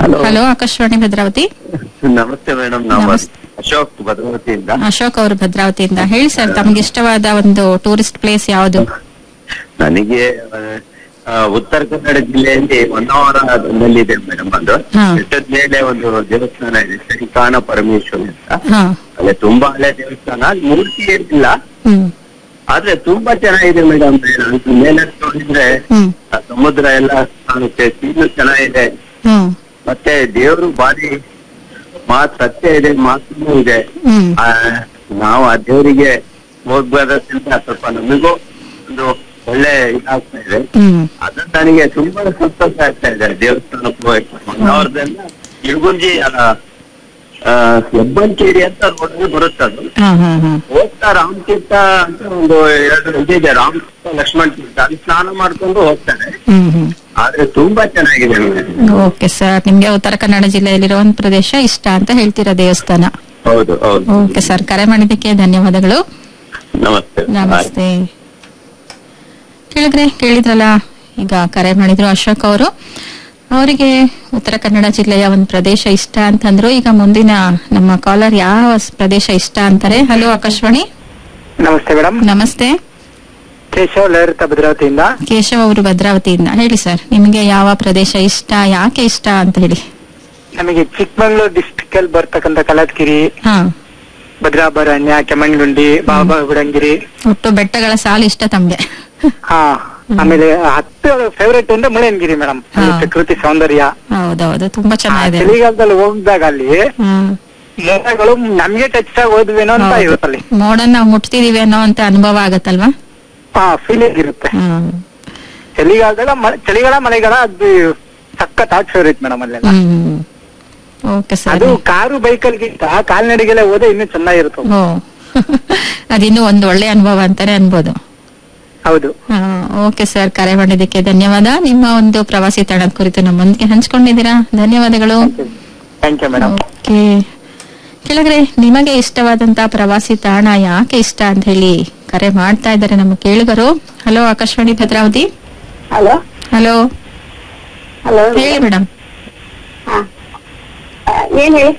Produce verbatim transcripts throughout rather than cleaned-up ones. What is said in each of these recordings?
Hello, Akashvani Bhadravati. ನಮಸ್ತೆ madam, ನಾವು ಅಶೋಕ್ ಭದ್ರಾವತಿಯಿಂದ. ಅಶೋಕ್ ಅವರು ಭದ್ರಾವತಿಯಿಂದ. ಹೇಳಿ ಸರ್, ತಮ್ಗೆ ಇಷ್ಟವಾದ ಒಂದು ಟೂರಿಸ್ಟ್ ಪ್ಲೇಸ್ ಯಾವುದು? ನನಗೆ ಆ, ಉತ್ತರ ಕನ್ನಡ ಜಿಲ್ಲೆಯಲ್ಲಿ ಹೊನ್ನಾವರದಲ್ಲಿದೆ ಮೇಡಮ್. ಅದು ಹಾ. ಬೆಟ್ಟದ ಮೇಲೆ ಒಂದು ದೇವಸ್ಥಾನ ಇದೆ, ಶ್ರೀಕಾನ ಪರಮೇಶ್ವರಿ ಅಂತ. ಹಾ. ಅಲ್ಲೇ ತುಂಬಾ ಹಳೆ ದೇವಸ್ಥಾನ, ಅಲ್ಲಿ ಮೂರ್ತಿ ಏನಿಲ್ಲ, ಹ್ಮ್ ಆದ್ರೆ ತುಂಬಾ ಚೆನ್ನಾಗಿದೆ ಮೇಡಮ್. ಮೇಲೆ ನೋಡಿದ್ರೆ ಹ್ಮ್ ಆ ಸಮುದ್ರ ಎಲ್ಲ ಕಾಣುತ್ತೆ, ಸೀನು ಚೆನ್ನಾಗಿದೆ. ಹ್ಮ್ ಮತ್ತೆ ದೇವರು ಬಾರಿ ಮಾತ್ ಸತ್ಯ ಇದೆ, ಮಾತೂ ಇದೆ. ಹ್ಮ್ ಆ, ನಾವು ಆ ದೇವರಿಗೆ ಹೋಗ್ಬರೋದ್ರಿಂದ ಸ್ವಲ್ಪ ನಮಗೂ ಒಂದು ಒಳ್ಳೆ ಇದಾಗ್ತಾ ಇದೆ. ಹ್ಮ್ ಅದು ನನಗೆ ತುಂಬಾ ಸಂತೋಷ ಆಗ್ತಾ ಇದೆ. ದೇವಸ್ಥಾನಕ್ಕೆ ಹೋಗಿ ಹೊನ್ನಾವರದಿಂದ ಇಳಗುಂಜಿ ಅಲ್ಲ ಆ, ಹೆಬ್ಬಂಕೇರಿ ಅಂತ ರೋಡ್ ಬರುತ್ತೆ. ಅದು ಹಾ ಹಾ ಹಾ ಹೋಗ್ತಾ ರಾಮತೀರ್ಥ ಅಂತ ಒಂದು ಎರಡು ನದಿ ಇದೆ, ರಾಮತೀರ್ಥ ಲಕ್ಷ್ಮಣ ತೀರ್ಥ. ಅಲ್ಲಿ ಸ್ನಾನ ಮಾಡ್ಕೊಂಡು ಹೋಗ್ತಾರೆ. ಹ್ಮ್ ಹ್ಮ್ ಆದ್ರೆ ತುಂಬಾ ಚೆನ್ನಾಗಿದೆ ಮೇಡಮ್. ಓಕೆ ಸರ್, ನಿಮ್ಗೆ ಉತ್ತರ ಕನ್ನಡ ಜಿಲ್ಲೆಯಲ್ಲಿರೋ ಒಂದು ಪ್ರದೇಶ ಇಷ್ಟ ಅಂತ ಹೇಳ್ತೀರಾ, ದೇವಸ್ಥಾನ. ಹೌದು ಹೌದು. ಓಕೆ ಸರ್, ಕರೆ ಮಾಡಿದ್ದಕ್ಕೆ ಧನ್ಯವಾದಗಳು. ನಮಸ್ತೆ. ನಮಸ್ತೆ. ಕೇಳಿದ್ರೆ ಕೇಳಿದ್ರಲ್ಲ, ಈಗ ಕರೆ ಮಾಡಿದ್ರು ಅಶೋಕ್ ಅವರು. ಅವರಿಗೆ ಉತ್ತರ ಕನ್ನಡ ಜಿಲ್ಲೆಯ ಒಂದು ಪ್ರದೇಶ ಇಷ್ಟ ಅಂತಂದ್ರು. ಈಗ ಮುಂದಿನ ನಮ್ಮ ಕಾಲರ್ ಯಾವ ಸ್- ಪ್ರದೇಶ ಇಷ್ಟ ಅಂತಾರೆ. ಹಲೋ, ಆಕಾಶವಾಣಿ. ನಮಸ್ತೆ ಮೇಡಮ್. ನಮಸ್ತೆ. ಕೇಶವ್ ಲಹರಿತ ಭದ್ರಾವತಿಯಿಂದ. ಕೇಶವ್ ಅವರು ಭದ್ರಾವತಿಯಿಂದ. ಹೇಳಿ ಸರ್, ನಿಮಗೆ ಯಾವ ಪ್ರದೇಶ ಇಷ್ಟ, ಯಾಕೆ ಇಷ್ಟ ಅಂತ ಹೇಳಿ. ನಮಗೆ ಚಿಕ್ಕಮಗಳೂರು ಡಿಸ್ಟಿಕ್ ಅಲ್ಲಿ ಬರ್ತಕ್ಕಂಥ ಕಲಾತ್ಗಿರಿ, ಹಾ, ಭದ್ರಾಭರಣ್ಯ, ಕೆಮ್ಮಣ್ಗುಂಡಿ, ಬಾಬಾ ಬುಡಂಗಿರಿ, ಒಟ್ಟು ಬೆಟ್ಟಗಳ ಸಾಲು ಇಷ್ಟ ತಮ್ಗೆ. ಹಾ ಆಮೇಲೆ ಹತ್ತು ಫೇವ್ರೇಟ್ ಅಂದ್ರೆ ಮುಳ್ಳಯ್ಯನಗಿರಿ ಮೇಡಮ್. ಹಾ. ಪ್ರಕೃತಿ ಸೌಂದರ್ಯ. ಹೌದೌದು, ತುಂಬಾ ಆ ಚೆನ್ನಾಗಿದೆ. ಚಳಿಗಾಲದಲ್ಲಿ ಹೋಗಿದಾಗ ಅಲ್ಲಿ ಹ್ಮ್. ಮೋಡಗಳು ನಮ್ಗೆ ಟಚ್ ಆಗಿ ಹೋದ್ವೇನೋ ಅಂತ ಹೌದು. ಇರುತ್ತೆ ಅಲ್ಲಿ. ಮೋಡನ್ನ ನಾವು ಮುಟ್ತಿದೀವಿ ಅನ್ನೋ ಅಂತ ಅನುಭವ ಆಗತ್ತಲ್ವಾ. ಹಾ ಫೀಲಿಂಗ್ ಇರುತ್ತೆ. ಹ್ಮ್ ಚಳಿಗಾಲದ ಮಳೆ ಚಳಿಗಾಲ ಮಳೆಗಾಲ ಅದು ಸಖತ್ ಆಟ್ ಫೇವ್ರೇಟ್ ಮೇಡಮ್ ಅಲ್ಲೆಲ್ಲ. ಹ್ಮ್ ಓಕೆ ಸರ್. ಅದು ಕಾರು ಬೈಕಲ್ಗಿಂತ ಕಾಲ್ನಡಿಗೆಲ್ಲ ಹೋದ್ರೆ ಇನ್ನೂ ಚೆನ್ನಾಗಿರುತ್ತೆ. ಓ ಅದಿನ್ನು ಒಂದು ಒಳ್ಳೆ ಅನುಭವ ಅಂತಾನೆ ಅನ್ಬೋದು. ಹೌದು. ಓಕೆ ಸರ್, ಕರೆ ಮಾಡಿದ್ದಕ್ಕೆ ಧನ್ಯವಾದ. ನಿಮ್ಮ ಒಂದು ಪ್ರವಾಸಿ ತಾಣದ ಕುರಿತು ನಮ್ಮೊಂದಿಗೆ ಹಂಚ್ಕೊಂಡಿದ್ದೀರಾ, ಧನ್ಯವಾದಗಳು. Thank you madam. ಓಕೆ, ಕೆಳಗಡೆ ನಿಮಗೆ ಇಷ್ಟವಾದಂತ ಪ್ರವಾಸಿ ತಾಣ ಯಾಕೆ ಇಷ್ಟ ಅಂತ ಹೇಳಿ ಕರೆ ಮಾಡ್ತಾ ಇದ್ದಾರೆ ನಮ್ಮ ಕೇಳುಗರು. Hello, Akashvani Bhadravati. Hello hello, hello ಹೇಳಿ ಮೇಡಮ್. ಏನ್ ಹೇಳಿ?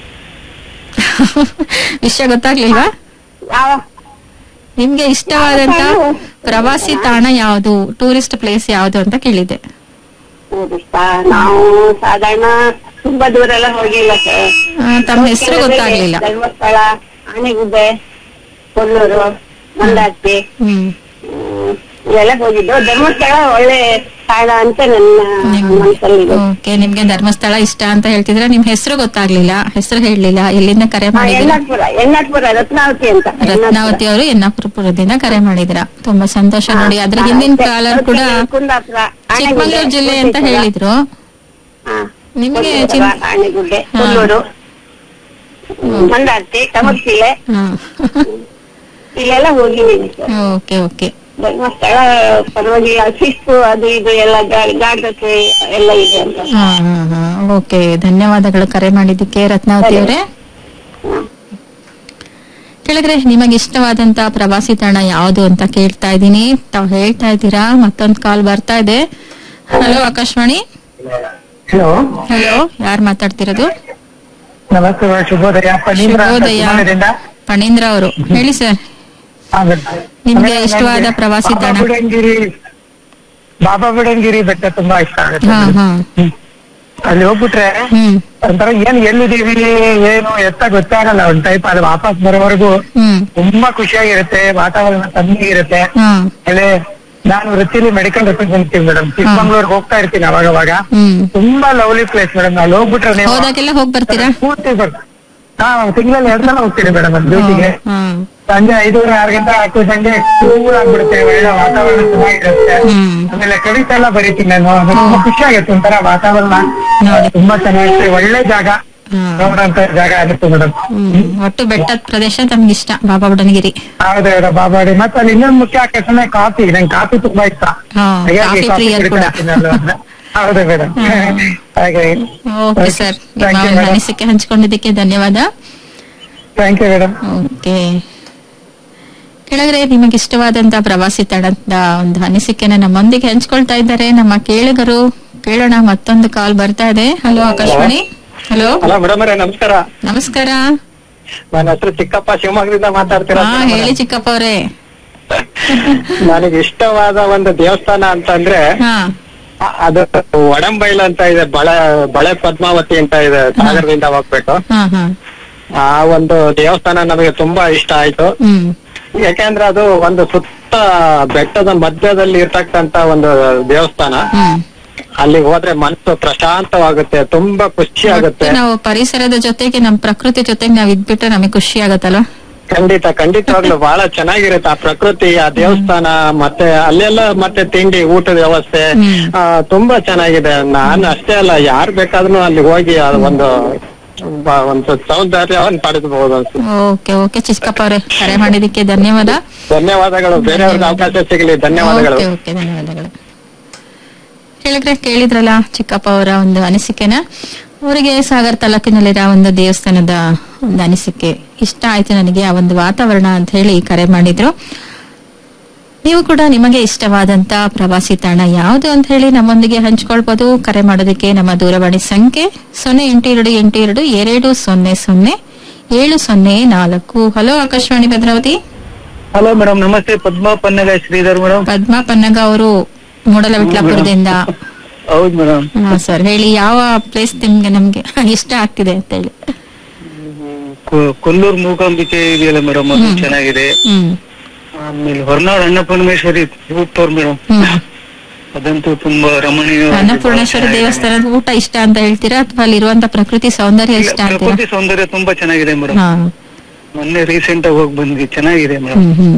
ವಿಷಯ ಗೊತ್ತಾಗ್ಲಿಲ್ವಾ? ಯಾವ ನಿಮ್ಗೆ ಇಷ್ಟವಾದಂತ ಪ್ರವಾಸಿ ತಾಣ ಯಾವುದು, ಟೂರಿಸ್ಟ್ ಪ್ಲೇಸ್ ಯಾವುದು ಅಂತ ಕೇಳಿದೆ. ಟೂರಿಸ್ಟ್ ನಾವು ಸಾಧಾರಣ ತುಂಬಾ ದೂರ ಎಲ್ಲ ಹೋಗಿಲ್ಲ ಸರ್. ಆ, ತಮ್ಮ ಹೆಸರು ಗೊತ್ತಾಗ್ಲಿಲ್ಲ. ಧರ್ಮಸ್ಥಳ, ಆನೆಗುಡ್ಡೆ, ಕೊಲ್ಲೂರು, ಮಂದಾರ್ತಿ ಹ್ಮ್ ಇವೆಲ್ಲ ಹೋಗಿದ್ದು. ಧರ್ಮಸ್ಥಳ ಒಳ್ಳೆ ತಾಣ ಅಂತ ನನ್ನ ಮನಸ್ಸಲ್ಲಿದೆ. ಓಕೆ, ನಿಮ್ಗೆ ಧರ್ಮಸ್ಥಳ ಇಷ್ಟ ಅಂತ ಹೇಳ್ತಿದ್ರೆ ನಿಮ್ ಹೆಸರು ಗೊತ್ತಾಗ್ಲಿಲ್ಲ, ಹೆಸರು ಹೇಳಲಿಲ್ಲ, ಎಲ್ಲಿಂದ ಕರೆ ಮಾಡಿದ್ರ? ಎಣ್ಣಾಟ್ಪುರ ಎಣ್ಣಾಟ್ಪುರ ರತ್ನಾವತಿ ಅಂತ. ರತ್ನಾವತಿ ಅವರು ಎನ್ನಾಪುರಪುರದಿಂದ ಕರೆ ಮಾಡಿದ್ರ. ತುಂಬಾ ಸಂತೋಷ ನೋಡಿ. ಅದ್ರ ಹಿಂದಿನ ಕಾಲರ್ ಕೂಡ ಕುಂದಾಪುರ, ಚಿಕ್ಕಮಗಳೂರು ಜಿಲ್ಲೆ ಅಂತ ಹೇಳಿದ್ರು. ನಿಮ್ಗೆ ಚಿನ್- ಆನೆಗುಡ್ಡೆ, ಹಾ. ಕೊಲ್ಲೂರು, ಮಂದಾರ್ತಿ, ಟಮಕ್ಕಿಲೆ ಹಾ. ಇಲ್ಲೆಲ್ಲ ಹೋಗಿದ್ದೀನಿ ಸರ್. ಓಕೆ ಓಕೆ ಧರ್ಮಸ್ಥಳ ಪರವಾಗಿಲ್ಲ, ಶಿಸ್ತು ಅದು ಇದು ಎಲ್ಲ ಗಾ- ಗಾಢತೆ ಎಲ್ಲ ಇದೆ ಅಂತ. ಹಾ ಹಾ ಹಾ ಓಕೆ, ಧನ್ಯವಾದಗಳು ಕರೆ ಮಾಡಿದ್ದಕ್ಕೆ ರತ್ನಾವತಿ ಅವರೇ. ಕೇಳಿದ್ರೆ ನಿಮಗೆ ಇಷ್ಟವಾದಂತ ಪ್ರವಾಸಿ ತಾಣ ಯಾವುದು ಅಂತ ಕೇಳ್ತಾ ಇದ್ದೀನಿ. ತಾವ್ ಹೇಳ್ತಾ ಇದ್ದೀರಾ. ಮತ್ತೊಂದು ಕಾಲ್ ಬರ್ತಾ ಇದೆ. ಹಲೋ, ಆಕಾಶವಾಣಿ. ಹಲೋ ಹಲೋ, ಯಾರು ಮಾತಾಡ್ತಿರೋದು? ನಮಸ್ತೆ, ಶುಭೋದಯ. ಶುಭೋದಯ. ಫಣೀಂದ್ರ ಅವರು. ಹೇಳಿ ಸರ್, ನಿಮ್ಗೆ ಇಷ್ಟವಾದ ಪ್ರವಾಸಿ ತಾಣ? ಬುಡಂಗಿರಿ, ಬಾಬಾ ಬುಡಂಗಿರಿ ಬೆಟ್ಟ ತುಂಬಾ ಇಷ್ಟ ಆಗುತ್ತೆ. ಹಾ ಹಾ ಹ್ಮ್. ಅಲ್ಲಿ ಹೋಗ್ಬಿಟ್ರೆ ಹ್ಮ್ ಒಂಥರ ಏನ್ ಎಲ್ಲಿದೀವಿ ಏನು ಎತ್ತ ಗೊತ್ತಾಗಲ್ಲ. ಒಂದ್ ಟೈಪ್ ಅದು ವಾಪಸ್ ಬರೋವರೆಗೂ ಹ್ಮ್ ತುಂಬಾ ಖುಷಿಯಾಗಿರುತ್ತೆ. ವಾತಾವರಣ ತಣ್ಣಗಿರುತ್ತೆ. ಹಾ ಆಮೇಲೆ ನಾನು ವೃತ್ತಿಲಿ ಮೆಡಿಕಲ್ ರೆಪ್ರೆಸೆಂಟೇಟಿವ್ ಮೇಡಮ್. ಚಿಕ್ಕಮಂಗ್ಳೂರ್ಗೆ ಹೋಗ್ತಾ ಇರ್ತೀನಿ ಅವಾಗ ಅವಾಗ. ಹ್ಮ್ ತುಂಬಾ ಲವ್ಲಿ ಪ್ಲೇಸ್ ಮೇಡಮ್. ಅಲ್ಲಿ ಹೋಗ್ಬಿಟ್ರೆ ನೀವು ಹೋದಾಗೆಲ್ಲ ಹೋಗ್ ಬರ್ತೀರಾ? ಪೂರ್ತಿ ಬರ್ ಹಾ ತಿಂಗಳಲ್ಲಿ ಎರಡ್ ಸಲ ಹೋಗ್ತೀನಿ ಮೇಡಮ್ ಅದು ಡ್ಯೂಟಿಗೆ. ಹಾ ಸಂಜೆ ಐದೂವರೆ ಆರು ಗಂಟೆ ಹಾಕೋ ಸಂಜೆ ಕೂಲ್ ಆಗ್ಬಿಡುತ್ತೆ. ಒಳ್ಳೆ ವಾತಾವರಣ ಚೆನ್ನಾಗಿರುತ್ತೆ. ಹ್ಮ್ ಆಮೇಲೆ ಕವಿತೆ ಎಲ್ಲ ಬರೀತೀನಿ ನಾನು. ಅದು ತುಂಬಾ ಖುಷಿ ಆಗುತ್ತೆ. ಒಂಥರ ವಾತಾವರಣ ನೋಡಿ. ತುಂಬಾ ಚೆನ್ನಾಗಿರುತ್ತೆ. ಒಳ್ಳೆ ಜಾಗ, ಹಾ. ನೋಡೋಂತ ಜಾಗ ಆಗುತ್ತೆ ಮೇಡಮ್. ಹ್ಮ್ ಒಟ್ಟು ಬೆಟ್ಟದ ಪ್ರದೇಶ ತಮ್ಗೆ ಇಷ್ಟ, ಬಾಬಾ ಬುಡನಗಿರಿ. ಹೌದು ಮೇಡಮ್, ಬಾಬಾಡಿ. ಮತ್ತೆ ಅಲ್ಲಿ ಇನ್ನೊಂದು ಮುಖ್ಯ ಆಕರ್ಷಣೆ ಕಾಫಿ. ನಂಗೆ ಕಾಫಿ ತುಂಬಾ ಇಷ್ಟ. ಹಾ, ಹಾಗಾಗಿ ಕಾಫಿ ಕಾಫಿ ಪ್ರಿಯರ್ ಕುಡಿತಾ ಕೂಡ. ಇರ್ತೀನಿ ನಾನು. ಹೌದು ಮೇಡಮ್. ಹಾಗೆ ಓಕೆ ಸರ್, ನಿಮ್ಮ Thank you, ಒಂದು madam. ಅನಿಸಿಕೆ ಹಂಚ್ಕೊಂಡಿದ್ದಕ್ಕೆ ಧನ್ಯವಾದ. Thank you madam. ಓಕೆ, ಕೆಳಗಡೆ ನಿಮಗೆ ಇಷ್ಟವಾದಂತ ಪ್ರವಾಸಿ ತಾಣದ ಒಂದು ಅನಿಸಿಕೆನ ನಮ್ಮೊಂದಿಗೆ ಹಂಚ್ಕೊಳ್ತಾ ಇದ್ದಾರೆ ನಮ್ಮ ಕೇಳುಗರು. ಕೇಳೋಣ, ಮತ್ತೊಂದು ಕಾಲ್ ಬರ್ತಾ ಇದೆ. Hello Akashvani. Hello hello madam ಅವರೇ, ನಮಸ್ಕಾರ. ನಮಸ್ಕಾರ. ನನ್ನ ಹೆಸರು ಚಿಕ್ಕಪ್ಪ, ಶಿವಮೊಗ್ಗದಿಂದ ಮಾತಾಡ್ತೀರಾ? ಹಾ ಹೇಳಿ ಚಿಕ್ಕಪ್ಪ ಅವರೇ. ನನಗೆ ಇಷ್ಟವಾದ ಒಂದು ದೇವಸ್ಥಾನ ಅಂತಂದ್ರೆ ಹಾ ಅ- ಅದು ಒಡಂಬೈಲ್ ಅಂತ ಇದೆ, ಬಳೆ ಬಳೆ ಪದ್ಮಾವತಿ ಅಂತ ಇದೆ, ಸಾಗರದಿಂದ ಹೋಗ್ಬೇಕು. ಹಾ ಹಾ ಆ ಒಂದು ದೇವಸ್ಥಾನ ನಮಗೆ ತುಂಬಾ ಇಷ್ಟ ಆಯ್ತು. ಹ್ಮ್ ಯಾಕೆಂದ್ರೆ ಅದು ಒಂದು ಸುತ್ತ ಬೆಟ್ಟದ ಮಧ್ಯದಲ್ಲಿ ಇರ್ತಕ್ಕಂತ ಒಂದು ದೇವಸ್ಥಾನ. ಹ್ಮ್ ಅಲ್ಲಿಗೆ ಹೋದ್ರೆ ಮನಸ್ಸು ಪ್ರಶಾಂತವಾಗುತ್ತೆ, ತುಂಬಾ ಖುಷಿ ಆಗುತ್ತೆ. ಮತ್ತೆ ನಾವು ಪರಿಸರದ ಜೊತೆಗೆ ನಮ್ ಪ್ರಕೃತಿ ಜೊತೆಗೆ ನಾವ್ ಇದ್ಬಿಟ್ರೆ ನಮಗೆ ಖುಷಿ ಆಗತ್ತಲ್ಲ. ಖಂಡಿತ ಖಂಡಿತವಾಗ್ಲೂ ಬಹಳ ಚೆನ್ನಾಗಿರುತ್ತೆ ಆ ಪ್ರಕೃತಿ, ಆ ದೇವಸ್ಥಾನ, ಮತ್ತೆ ಅಲ್ಲೆಲ್ಲ ಮತ್ತೆ ತಿಂಡಿ ಊಟದ ವ್ಯವಸ್ಥೆ ಹ್ಮ್. ಆ, ತುಂಬಾ ಚೆನ್ನಾಗಿದೆ. ನಾನು ಅಷ್ಟೇ ಅಲ್ಲ, ಯಾರು ಬೇಕಾದ್ರೂ ಅಲ್ಲಿ ಹೋಗಿ ಆ ಒಂದು ಬ- ಒಂದು ಸೌಂದರ್ಯವನ್ನು ಪಡೆದಬಹುದು ಅನ್ಸುತ್ತೆ. ಓಕೆ ಓಕೆ ಚಿಕ್ಕಪ್ಪ ಅವರೇ, ಕರೆ ಮಾಡಿದಕ್ಕೆ ಧನ್ಯವಾದ. ಧನ್ಯವಾದಗಳು. ಬೇರೆಯವ್ರಿಗೆ ಅವಕಾಶ ಸಿಗಲಿ. ಧನ್ಯವಾದಗಳು. ಓಕೆ ಓಕೆ ಧನ್ಯವಾದಗಳು. ಕೇಳಿದ್ರೆ ಕೇಳಿದ್ರಲ್ಲ ಚಿಕ್ಕಪ್ಪ ಅವರ ಒಂದು ಅನಿಸಿಕೆನ. ಅವರಿಗೆ ಸಾಗರ್ ತಾಲೂಕಿನಲ್ಲಿರೋ ಒಂದು ದೇವಸ್ಥಾನದ ಒಂದು ಅನಿಸಿಕೆ ಇಷ್ಟ ಆಯ್ತು ನನಗೆ, ಆ ಒಂದು ವಾತಾವರಣ ಅಂತ ಹೇಳಿ ಕರೆ ಮಾಡಿದ್ರು. ನೀವು ಕೂಡ ನಿಮಗೆ ಇಷ್ಟವಾದಂತ ಪ್ರವಾಸಿ ತಾಣ ಯಾವುದು ಅಂತ ಹೇಳಿ ನಮ್ಮೊಂದಿಗೆ ಹಂಚ್ಕೊಳ್ಬಹುದು. ಕರೆ ಮಾಡೋದಕ್ಕೆ ನಮ್ಮ ದೂರವಾಣಿ ಸಂಖ್ಯೆ ಸೊನ್ನೆ ಎಂಟು ಎರಡು ಎಂಟು ಎರಡು ಎರಡು ಸೊನ್ನೆ ಸೊನ್ನೆ ಏಳು ಸೊನ್ನೆ ನಾಲ್ಕು. Hello Akashvani Bhadravati. Hello madam, ನಮಸ್ತೆ. ಪದ್ಮಾ ಪನ್ನಗ ಶ್ರೀಧರ್ ಮೇಡಮ್. ಪದ್ಮಾ ಪನ್ನಗ ಅವರು ಮೂಡಲವಿಟ್ಲಾಪುರದಿಂದ. ಹೌದು ಮೇಡಮ್. ಹಾ ಸರ್, ಹೇಳಿ ಯಾವ ಪ್ಲೇಸ್ ನಿಮ್ಗೆ ನಮ್ಗೆ ಇಷ್ಟ ಆಗ್ತಿದೆ ಅಂತ ಹೇಳಿ. ಕೊಲ್ಲೂರು ಮೂಕಾಂಬಿಕೆ ಇದೆಯಲ್ಲ ಮೇಡಮ್, ಅದು ಹ್ಮ್. ಚೆನ್ನಾಗಿದೆ. ಹ್ಮ್ ಆಮೇಲೆ ಹೊರನಾಡು ಅನ್ನಪೂರ್ಣೇಶ್ವರಿ ಹೋಗ್ತವ್ರು ಮೇಡಮ್, ಹ್ಮ್ ಅದಂತೂ ತುಂಬಾ ರಮಣೀಯ. ಅನ್ನಪೂರ್ಣೇಶ್ವರಿ ದೇವಸ್ಥಾನದ ಊಟ ಇಷ್ಟ ಅಂತ ಹೇಳ್ತೀರಾ ಅಥವಾ ಅಲ್ಲಿರುವಂತ ಪ್ರಕೃತಿ ಸೌಂದರ್ಯ ಇಷ್ಟ ಅಂತೀರಾ? ಪ್ರಕೃತಿ ಸೌಂದರ್ಯ ತುಂಬಾ ಚೆನ್ನಾಗಿದೆ ಮೇಡಮ್. ಹಾ ಮೊನ್ನೆ ರೀಸೆಂಟ್ ಆಗಿ ಹೋಗಿ ಬಂದ್ವಿ, ಚೆನ್ನಾಗಿದೆ ಮೇಡಮ್. ಹ್ಮ್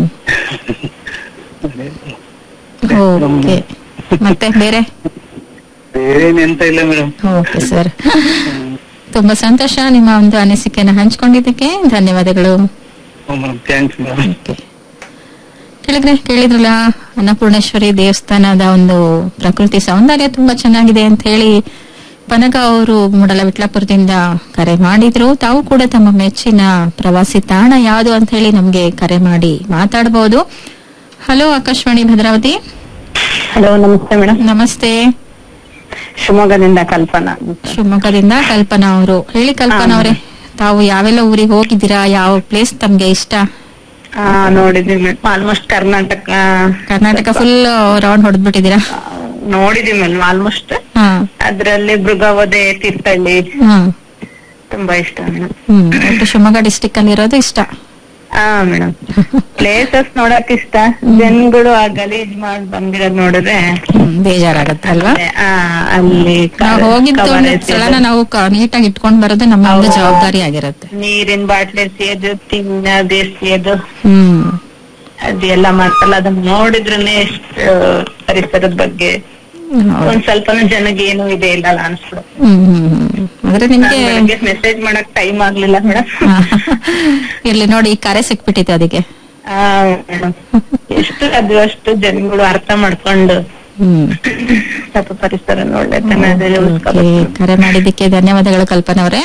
ಹ್ಮ್ ಓಕೆ. ಮತ್ತೆ ಬೇರೆ? ಬೇರೆ ಎಂತ ಇಲ್ಲ ಮೇಡಮ್. ಓಕೆ ಸರ್, ತುಂಬಾ ಸಂತೋಷ ನಿಮ್ಮ ಒಂದು ಅನಿಸಿಕೆನ ಹಂಚ್ಕೊಂಡಿದ್ದಕ್ಕೆ ಧನ್ಯವಾದಗಳು. Madam thanks madam. ಓಕೆ. ಕೇಳಿದ್ರೆ ಕೇಳಿದ್ರಲ್ಲ, ಅನ್ನಪೂರ್ಣೇಶ್ವರಿ ದೇವಸ್ಥಾನದ ಒಂದು ಪ್ರಕೃತಿ ಸೌಂದರ್ಯ ತುಂಬಾ ಚೆನ್ನಾಗಿದೆ ಅಂತ ಹೇಳಿ ಪನಗ ಅವರು ಮೂಡಲವಿಟ್ಲಾಪುರದಿಂದ ಕರೆ ಮಾಡಿದ್ರು. ತಾವು ಕೂಡ ತಮ್ಮ ಮೆಚ್ಚಿನ ಪ್ರವಾಸಿ ತಾಣ ಯಾವುದು ಅಂತ ಹೇಳಿ ನಮ್ಗೆ ಕರೆ ಮಾಡಿ ಮಾತಾಡಬಹುದು. ಹಲೋ ಆಕಾಶವಾಣಿ ಭದ್ರಾವತಿ. ಹಲೋ ನಮಸ್ತೆ ಮೇಡಮ್. ನಮಸ್ತೆ. ಶಿವಮೊಗ್ಗದಿಂದ ಕಲ್ಪನಾ. ಶಿವಮೊಗ್ಗದಿಂದ ಕಲ್ಪನಾ ಅವರು. ಹೇಳಿ ಕಲ್ಪನಾ ಅವರೇ, ತಾವು ಯಾವೆಲ್ಲ ಊರಿಗೆ ಹೋಗಿದ್ದೀರಾ? ಯಾವ ಪ್ಲೇಸ್ ತಮ್ಗೆ ಇಷ್ಟ? ಆ ನೋಡಿದೀವಿ madam, almost Karnataka Karnataka full round ಹೊಡೆದ್ಬಿಟ್ಟಿದ್ದೀರಾ? ನೋಡಿದೀವಿ ಮೇಡಮ್ ಆಲ್ಮೋಸ್ಟ್. ಹಾ ಅದ್ರಲ್ಲಿ ಮೃಗವಧೆ, ತೀರ್ಥಹಳ್ಳಿ ಹಾ ತುಂಬಾ ಇಷ್ಟ ಮೇಡಮ್. ಹ್ಮ್ ಒಟ್ಟು ಶಿವಮೊಗ್ಗ ಡಿಸ್ಟಿಕ್ ಅಲ್ಲಿ ಇರೋದು ಇಷ್ಟ. ಹಾ ಮೇಡಮ್, ಪ್ಲೇಸಸ್ ನೋಡಕ್ ಇಷ್ಟ. ಜನಗಳು ಆ ಗಲೀಜ್ ಮಾಡಿ ಬಂದಿರೋದ್ ನೋಡಿದ್ರೆ ಹ್ಮ್, ಬೇಜಾರಾಗತ್ತೆ ಅಲ್ವಾ? ಆ, ಅಲ್ಲಿ ನಾವು ಹೋಗಿದ್ದು ಒಂದು ಸ್ಥಳನ ನಾವು ನೀಟಾಗಿ ಇಟ್ಕೊಂಡ್ ಬರೋದು ನಮ್ಮ ಒಂದು ಜವಾಬ್ದಾರಿ ಆಗಿರುತ್ತೆ. ನೀರಿನ ಬಾಟ್ಲಿ ಎಸೆಯೋದು, ತಿನ್ನೋದು ಎಸೆಯೋದು, ಹ್ಮ್ ಅದೆಲ್ಲ ಮಾಡ್ತಲ್ಲ, ಅದನ್ನ ನೋಡಿದ್ರೇನೆ ಎಷ್ಟು ಪರಿಸರದ ಬಗ್ಗೆ ಹೌದು. ಒಂದ್ ಸ್ವಲ್ಪ ಜನಗೆ ಏನು ಇದೆ ಇಲ್ಲ ಅನ್ಸ್ಬಿಡು. ಹ್ಮ್ ಹ್ಮ್ ಹ್ಮ್. ಅಂದ್ರೆ ನಿಮ್ಗೆ ಮೆಸೇಜ್ ಮಾಡಕ್ ಟೈಮ್ ಆಗ್ಲಿಲ್ಲ ಮೇಡಮ್. ಇಲ್ಲಿ ನೋಡಿ, ಈ ಕರೆ ಸಿಕ್ಬಿಟ್ಟಿತ್ತು ಅದಕ್ಕೆ. ಆ ಮೇಡಮ್, ಎಷ್ಟು ಅದು ಅಷ್ಟು ಜನಗಳು ಅರ್ಥ ಮಾಡ್ಕೊಂಡು ಹ್ಮ್ ಸ್ವಲ್ಪ ಪರಿಸರ ಒಳ್ಳೆತನ ಓಕೆ, ಕರೆ ಮಾಡಿದ್ದಕ್ಕೆ ಧನ್ಯವಾದಗಳು ಕಲ್ಪನಾ ಅವರೇ.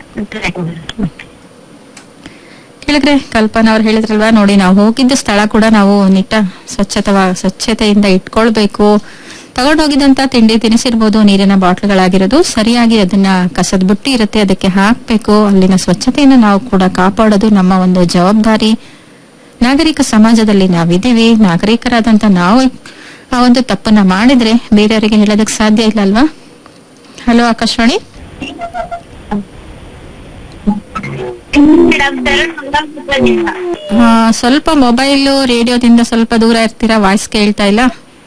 ಕೇಳಿದ್ರೆ ಕಲ್ಪನಾ ಅವ್ರು ಹೇಳಿದ್ರಲ್ವಾ, ನೋಡಿ ನಾವು ಹೋಗಿದ್ದ ಸ್ಥಳ ಕೂಡ ನಾವು ನಿಟ್ಟ ಸ್ವಚ್ಛತವ ಸ್ವಚ್ಛತೆಯಿಂದ ಇಟ್ಕೊಳ್ಬೇಕು. ತಗೊಂಡೋಗಿದಂತ ತಿಂಡಿ ತಿನಿಸಿರ್ಬೋದು, ನೀರಿನ ಬಾಟ್ಲ್ಗಳಾಗಿರೋದು ಸರಿಯಾಗಿ ಅದನ್ನ ಕಸದ ಬುಟ್ಟಿ ಇರುತ್ತೆ, ಅದಕ್ಕೆ ಹಾಕ್ಬೇಕು. ಅಲ್ಲಿನ ಸ್ವಚ್ಛತೆಯನ್ನು ನಾವು ಕೂಡ ಕಾಪಾಡೋದು ನಮ್ಮ ಒಂದು ಜವಾಬ್ದಾರಿ. ನಾಗರಿಕ ಸಮಾಜದಲ್ಲಿ ನಾವಿದ್ದೀವಿ, ನಾಗರಿಕರಾದಂತ ನಾವು ಆ ಒಂದು ತಪ್ಪನ್ನ ಮಾಡಿದ್ರೆ ಬೇರೆಯವರಿಗೆ ಹೇಳೋದಕ್ಕೆ ಸಾಧ್ಯ ಇಲ್ಲ ಅಲ್ವಾ? ಹಲೋ ಆಕಾಶವಾಣಿ. ಹಾ, ಸ್ವಲ್ಪ ಮೊಬೈಲ್ ರೇಡಿಯೋದಿಂದ ಸ್ವಲ್ಪ ದೂರ ಇರ್ತೀರಾ, ವಾಯ್ಸ್ ಕೇಳ್ತಾ ಇಲ್ಲ.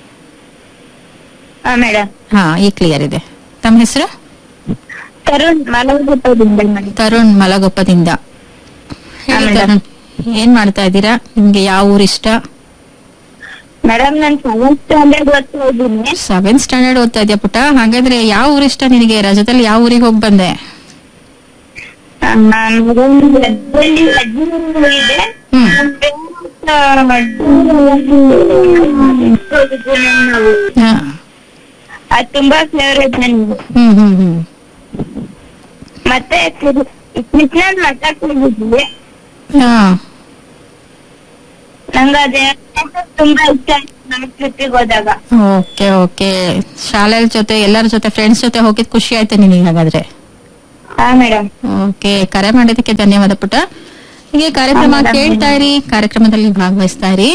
ಮೇಡಮ್ ಹಾ, ಈ ಕ್ಲಿಯರ್ ಇದೆ. ತಮ್ಮ ಹೆಸರು? ತರುಣ್ ಮಲಗುಪ್ಪದಿಂದ. ತರುಣ್ ಮಲಗೊಪ್ಪದಿಂದ. ಹೇಳಿ ತರುಣ್, ಏನ್ ಮಾಡ್ತಾ ಇದ್ದೀರಾ? ನಿಮ್ಗೆ ಯಾವ ಊರ್ ಇಷ್ಟ? ಮೇಡಮ್ ನಾನು ಸೆವೆಂತ್ ಸ್ಟ್ಯಾಂಡರ್ಡ್ ಓದ್ತಾ ಇದ್ದೀನಿ. ಸೆವೆಂತ್ ಸ್ಟ್ಯಾಂಡರ್ಡ್ ಓದ್ತಾ ಇದೆಯಾ ಪುಟ್ಟ? ಹಾಗಾದ್ರೆ ಯಾವ ಊರ್ ಇಷ್ಟ ನಿನಗೆ? ರಜದಲ್ಲಿ ಯಾವ ಊರಿಗೆ ಹೋಗಿ ಬಂದೆ? ನಾನು ಇದೆ. ಹ್ಮ್ ಹಾ. ಅದು ತುಂಬಾ ಫೇವ್ರೇಟ್ ನನ್ಗೆ. ಹ್ಮ್ ಹ್ಮ್ ಹ್ಮ್ ಮತ್ತೆ ಕೃಷ್ಣನ್ ಮಠಕ್ಕೆ ಹೋಗಿದ್ವಿ. ಹಾ ನಂಗ ಅದೇ ತುಂಬಾ ಇಷ್ಟ ಆಯ್ತು ನಮ್ಗೆ ಟ್ರಿಪ್ಪಿಗೆ ಹೋದಾಗ. ಓಕೆ ಓಕೆ ಶಾಲೆ ಜೊತೆ ಎಲ್ಲರ ಜೊತೆ ಫ್ರೆಂಡ್ಸ್ ಜೊತೆ ಹೋಗಿದ್ ಖುಷಿ ಆಯ್ತು ನಿನಗೆ ಹಾಗಾದ್ರೆ. ಹಾ ಮೇಡಮ್. ಓಕೆ ಕರೆ ಮಾಡಿದಕ್ಕೆ ಧನ್ಯವಾದ ಪುಟ. ಹೀಗೆ ಕಾರ್ಯಕ್ರಮ ಕೇಳ್ತಾ ಇರಿ, ಕಾರ್ಯಕ್ರಮದಲ್ಲಿ ಭಾಗವಹಿಸ್ತಾ ಇರಿ.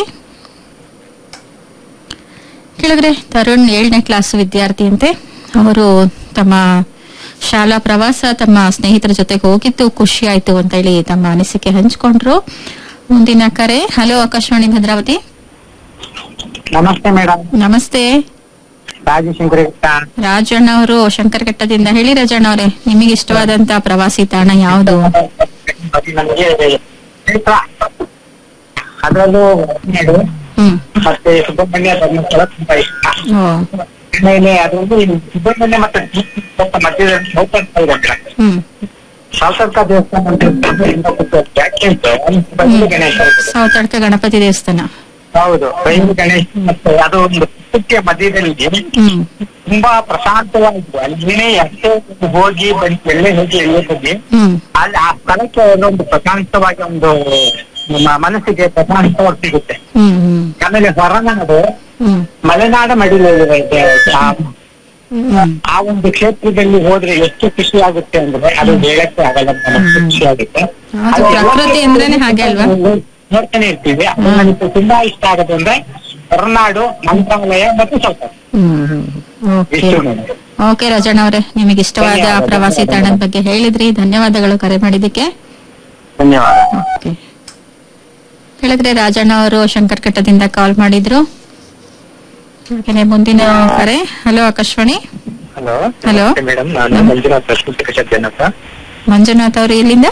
ಕೇಳಿದ್ರೆ ತರುಣ್ ಏಳನೇ ಕ್ಲಾಸ್ ವಿದ್ಯಾರ್ಥಿ ಅಂತೆ. ಅವರು ತಮ್ಮ ಶಾಲಾ ಪ್ರವಾಸ ತಮ್ಮ ಸ್ನೇಹಿತರ ಜೊತೆಗೆ ಹೋಗಿದ್ದು ಖುಷಿ ಆಯ್ತು ಅಂತ ಹೇಳಿ ತಮ್ಮ ಅನಿಸಿಕೆ ಹಂಚ್ಕೊಂಡ್ರು. ಮುಂದಿನ ಕರೆ. ಹಲೋ ಆಕಾಶವಾಣಿ ಭದ್ರಾವತಿ. ನಮಸ್ತೆ ಮೇಡಮ್. ನಮಸ್ತೆ ರಾಜಶಂಕರ ರಾಜಣ್ಣ ಅವರು ಶಂಕರಘಟ್ಟದಿಂದ. ಹೇಳಿ ರಾಜಣ್ಣ ಅವರೇ, ನಿಮಗೆ ಇಷ್ಟವಾದಂತ ಪ್ರವಾಸಿ ತಾಣ ಯಾವುದು? ನಮಗೆ ಅದರಲ್ಲೂ ಹ್ಮ್ ಮತ್ತೆ ಸುಬ್ರಹ್ಮಣ್ಯ ಧರ್ಮಸ್ಥಳ ತುಂಬಾ ಇಷ್ಟ. ಓ ಆಮೇಲೆ ಅದೊಂದು ಸುಬ್ರಹ್ಮಣ್ಯ ಮತ್ತೆ ಸ್ವಲ್ಪ ಮಧ್ಯದಲ್ಲಿ ಸೌತಡ್ಕ ಇದೆ. ಹ್ಮ್ ಸೌತಡ್ಕ ದೇವಸ್ಥಾನ ಅಂತ ಯಾಕೆ ಗಣೇಶ ಸೌತಡ್ಕ ಗಣಪತಿ ದೇವಸ್ಥಾನ. ಹೌದು, ಬೈಲು ಗಣೇಶ ಮತ್ತೆ ಅದು ಒಂದು ಪುಟ್ಟಕ್ಕೆ ಮಧ್ಯದಲ್ಲಿ ಹ್ಮ್ ತುಂಬಾ ಪ್ರಶಾಂತವಾಗಿದೆ. ಅಲ್ಲಿನೇ ಎಷ್ಟೇ ಹೋಗಿ ಬಂದು ಎಲ್ಲೇ ಹೋಗಿ ಎಲ್ಲೇ ಹೋಗಿ ಹ್ಮ್ ಅಲ್ಲಿ ಆ ಸ್ಥಳಕ್ಕೆ ಒಂದು ಪ್ರಶಾಂತವಾಗಿ ಒಂದು ನಮ್ಮ ಮನಸ್ಸಿಗೆ ಪ್ರಶಾಂತವಾಗಿ ಸಿಗುತ್ತೆ. ಹ್ಮ್ ಹ್ಮ್ ಆಮೇಲೆ ಹೊರನಾಡು ಹ್ಮ್ ಮಲೆನಾಡ ಮಡಿಲಿದೆ. ಹ್ಮ್ ಆ ಒಂದು ಕ್ಷೇತ್ರದಲ್ಲಿ ಹೋದ್ರೆ ಎಷ್ಟು ಖುಷಿ ಆಗುತ್ತೆ ಅಂದ್ರೆ ಅದು ಹೇಳಕ್ಕೆ ಆಗಲ್ಲ, ನಮಗೆ ಖುಷಿ ಆಗುತ್ತೆ. ಅದು ಪ್ರಕೃತಿ ಅಂದ್ರೇನೆ ಹಾಗೆ ಅಲ್ವಾ? ನೋಡ್ತಾನೆ ಇರ್ತೀವಿ. ಅದು ನನಗೆ ತುಂಬಾ ಇಷ್ಟ ಆಗೋದು ಅಂದ್ರೆ ಹೊರನಾಡು, ಮಂತ್ರಾಲಯ ಮತ್ತು ಸೌತಡ್ಕ. ಹ್ಮ್ ಓಕೆ ಇಷ್ಟು ಮೇಡಮ್. ಓಕೆ ರಾಜಣ್ಣ ಅವರೇ, ನಿಮಗೆ ಇಷ್ಟವಾದ ಪ್ರವಾಸಿ ತಾಣದ ಬಗ್ಗೆ ಹೇಳಿದ್ರಿ. ಧನ್ಯವಾದಗಳು ಕರೆ ಮಾಡಿದ್ದಕ್ಕೆ. ಧನ್ಯವಾದ. ಓಕೆ ಹೇಳಿದ್ರೆ ರಾಜಣ್ಣ ಅವರು ಶಂಕರಘಟ್ಟದಿಂದ ಕಾಲ್ ಮಾಡಿದ್ರು. ಹಾಗೇನೆ ಮುಂದಿನ ಕರೆ. Hello Akashvani. Hello hello madam, ನಾನು ಮಂಜುನಾಥ್ ಪ್ರಶ್ನೆ ಜನಪ್ಪ. ಮಂಜುನಾಥ್ ಅವರು ಎಲ್ಲಿಂದ?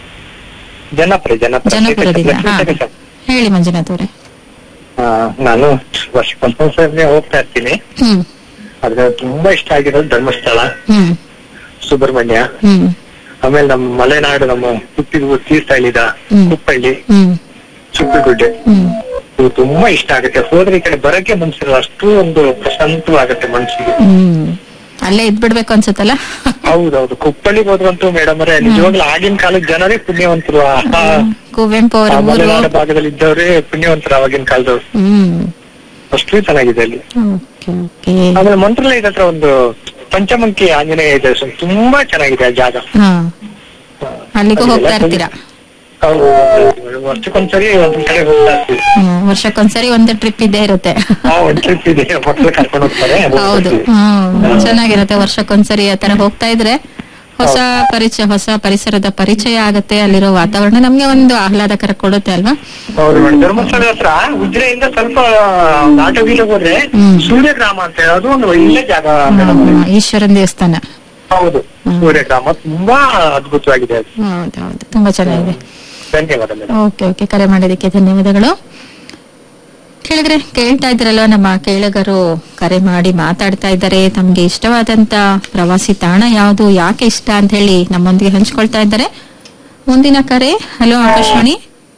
ಜನಪ್ರ ಜನಪ್ರ ಜನಪುರದಿಂದ. ಹಾ ಹೇಳಿ ಮಂಜುನಾಥ್ ಅವರೇ. ನಾನು ವರ್ಷಕ್ಕೊಂದ್ಸರಿ ಹೋಗ್ತಾ ಇರ್ತೀನಿ. ಹ್ಮ್ ಅದ್ರ ತುಂಬಾ ಇಷ್ಟ ಆಗಿರೋದು ಧರ್ಮಸ್ಥಳ, ಹ್ಮ್ ಸುಬ್ರಹ್ಮಣ್ಯ, ಹ್ಮ್ ಆಮೇಲೆ ನಮ್ಮ ಮಲೆನಾಡು, ನಮ್ಮ ಹುಟ್ಟಿದ ತೀರ್ಥಹಳ್ಳಿದ ಹ್ಮ್. ಕುಪ್ಪಳ್ಳಿ, ಹ್ಮ್ ಸುತ್ತಗುಡ್ಡೆ, ಹ್ಮ್ ಇವು ತುಂಬಾ ಇಷ್ಟ ಆಗುತ್ತೆ. ಹೋದ್ರೆ ಈ ಕಡೆ ಬರಕ್ಕೆ ಮನ್ಸಿಲ್ಲ, ಅಷ್ಟು ಒಂದು ಪ್ರಶಾಂತವಾಗುತ್ತೆ ಮನ್ಸಿಗೆ. ಹ್ಮ್ ಅಲ್ಲೇ ಇದ್ಬಿಡ್ಬೇಕು ಅನ್ಸುತ್ತಲ್ಲ. ಹೌದೌದು, ಕುಪ್ಪಳ್ಳಿಗೆ ಹೋದ್ರಂತೂ ಮೇಡಮ್ ಅವರೇ ನಿಜವಾಗ್ಲೂ ಆಗಿನ ಕಾಲದ ಜನರೇ ಪುಣ್ಯವಂತರು. ಕುವೆಂಪು ಅವರ ಊರು. ಮಲೆನಾಡು ಭಾಗದಲ್ಲಿ ಇದ್ದವ್ರೆ ಪುಣ್ಯವಂತರು ಆವಾಗಿನ ಕಾಲದವ್ರು. ಹ್ಮ್ ಅಷ್ಟು ಚೆನ್ನಾಗಿದೆ ಅಲ್ಲಿ. ಓಕೆ ಓಕೆ ಆಮೇಲೆ ಮಂತ್ರಾಲಯದ ಹತ್ರ ಒಂದು ಪಂಚಮುಖಿ ಆಂಜನೇಯ ಇದೆ, ಸೊ ತುಂಬಾ ಚೆನ್ನಾಗಿದೆ ಆ ಜಾಗ. ಹಾ ಅಲ್ಲಿಗೂ ಹೋಗ್ತಾ ಇರ್ತೀರಾ? ಹೌದು, ವರ್ಷಕ್ಕೊಂದ್ಸರಿ ಒಂದ್ ಕಡೆ ಹೋಗ್ತಾ ಇರ್ತೀವಿ. ಹ್ಮ್ ವರ್ಷಕ್ಕೊಂದ್ಸರಿ ಒಂದು ಟ್ರಿಪ್ ಇದ್ದೇ ಇರುತ್ತೆ. ಹಾ, ಒಂದ್ ಟ್ರಿಪ್ ಇದೆ, ಮಕ್ಕಳು ಕರ್ಕೊಂಡು ಹೋಗ್ತಾರೆ. ಹೌದು, ಹ್ಮ್ ಚೆನ್ನಾಗಿರುತ್ತೆ. ವರ್ಷಕ್ಕೊಂದ್ಸರಿ ಆ ತರ ಹೋಗ್ತಾ ಇದ್ರೆ ಹೊಸ ಪರಿಚಯ, ಹೊಸ ಪರಿಸರದ ಪರಿಚಯ ಆಗತ್ತೆ. ಅಲ್ಲಿರೋ ವಾತಾವರಣ ನಮ್ಗೆ ಒಂದು ಆಹ್ಲಾದಕರ ಕೊಡುತ್ತೆ ಅಲ್ವಾ? ಹೌದು ಮೇಡಮ್. ಧರ್ಮಸ್ಥಳ ಹತ್ರ ಉಜಿರೆಯಿಂದ ಸ್ವಲ್ಪ ಆಟೋ ಗೀಟ ಹೋದ್ರೆ ಹ್ಮ್. ಸೂರ್ಯಗ್ರಾಮ ಅಂತ ಅದು ಒಂದು ಒಳ್ಳೆ ಜಾಗ ಮೇಡಮ್. ಹ್ಮ್, ಈಶ್ವರನ್ ದೇವಸ್ಥಾನ. ಹೌದು, ಸೂರ್ಯಗ್ರಾಮ ತುಂಬಾ ಅದ್ಭುತವಾಗಿದೆ ಅದು. ಹೌದೌದು, ತುಂಬಾ ಚೆನ್ನಾಗಿದೆ. ಧನ್ಯವಾದ ಮೇಡಮ್. ಓಕೆ ಓಕೆ ಕರೆ ಮಾಡಿದಕ್ಕೆ ಧನ್ಯವಾದಗಳು. ಕೇಳಿದ್ರೆ ಕೇಳ್ತಾ ಇದ್ರಲ್ಲ, ನಮ್ಮ ಕೇಳಗರು ಕರೆ ಮಾಡಿ ಮಾತಾಡ್ತಾ ಇದ್ದಾರೆ. ತಮ್ಗೆ ಇಷ್ಟವಾದಂತ ಪ್ರವಾಸಿ ತಾಣ ಯಾವುದು, ಯಾಕೆ ಇಷ್ಟ ಅಂತ ಹೇಳಿ ನಮ್ಮೊಂದಿಗೆ ಹಂಚ್ಕೊಳ್ತಾ ಇದ್ದಾರೆ. ಮುಂದಿನ ಕರೆ. ಹಲೋ ಆಕಾಶವಾಣಿ.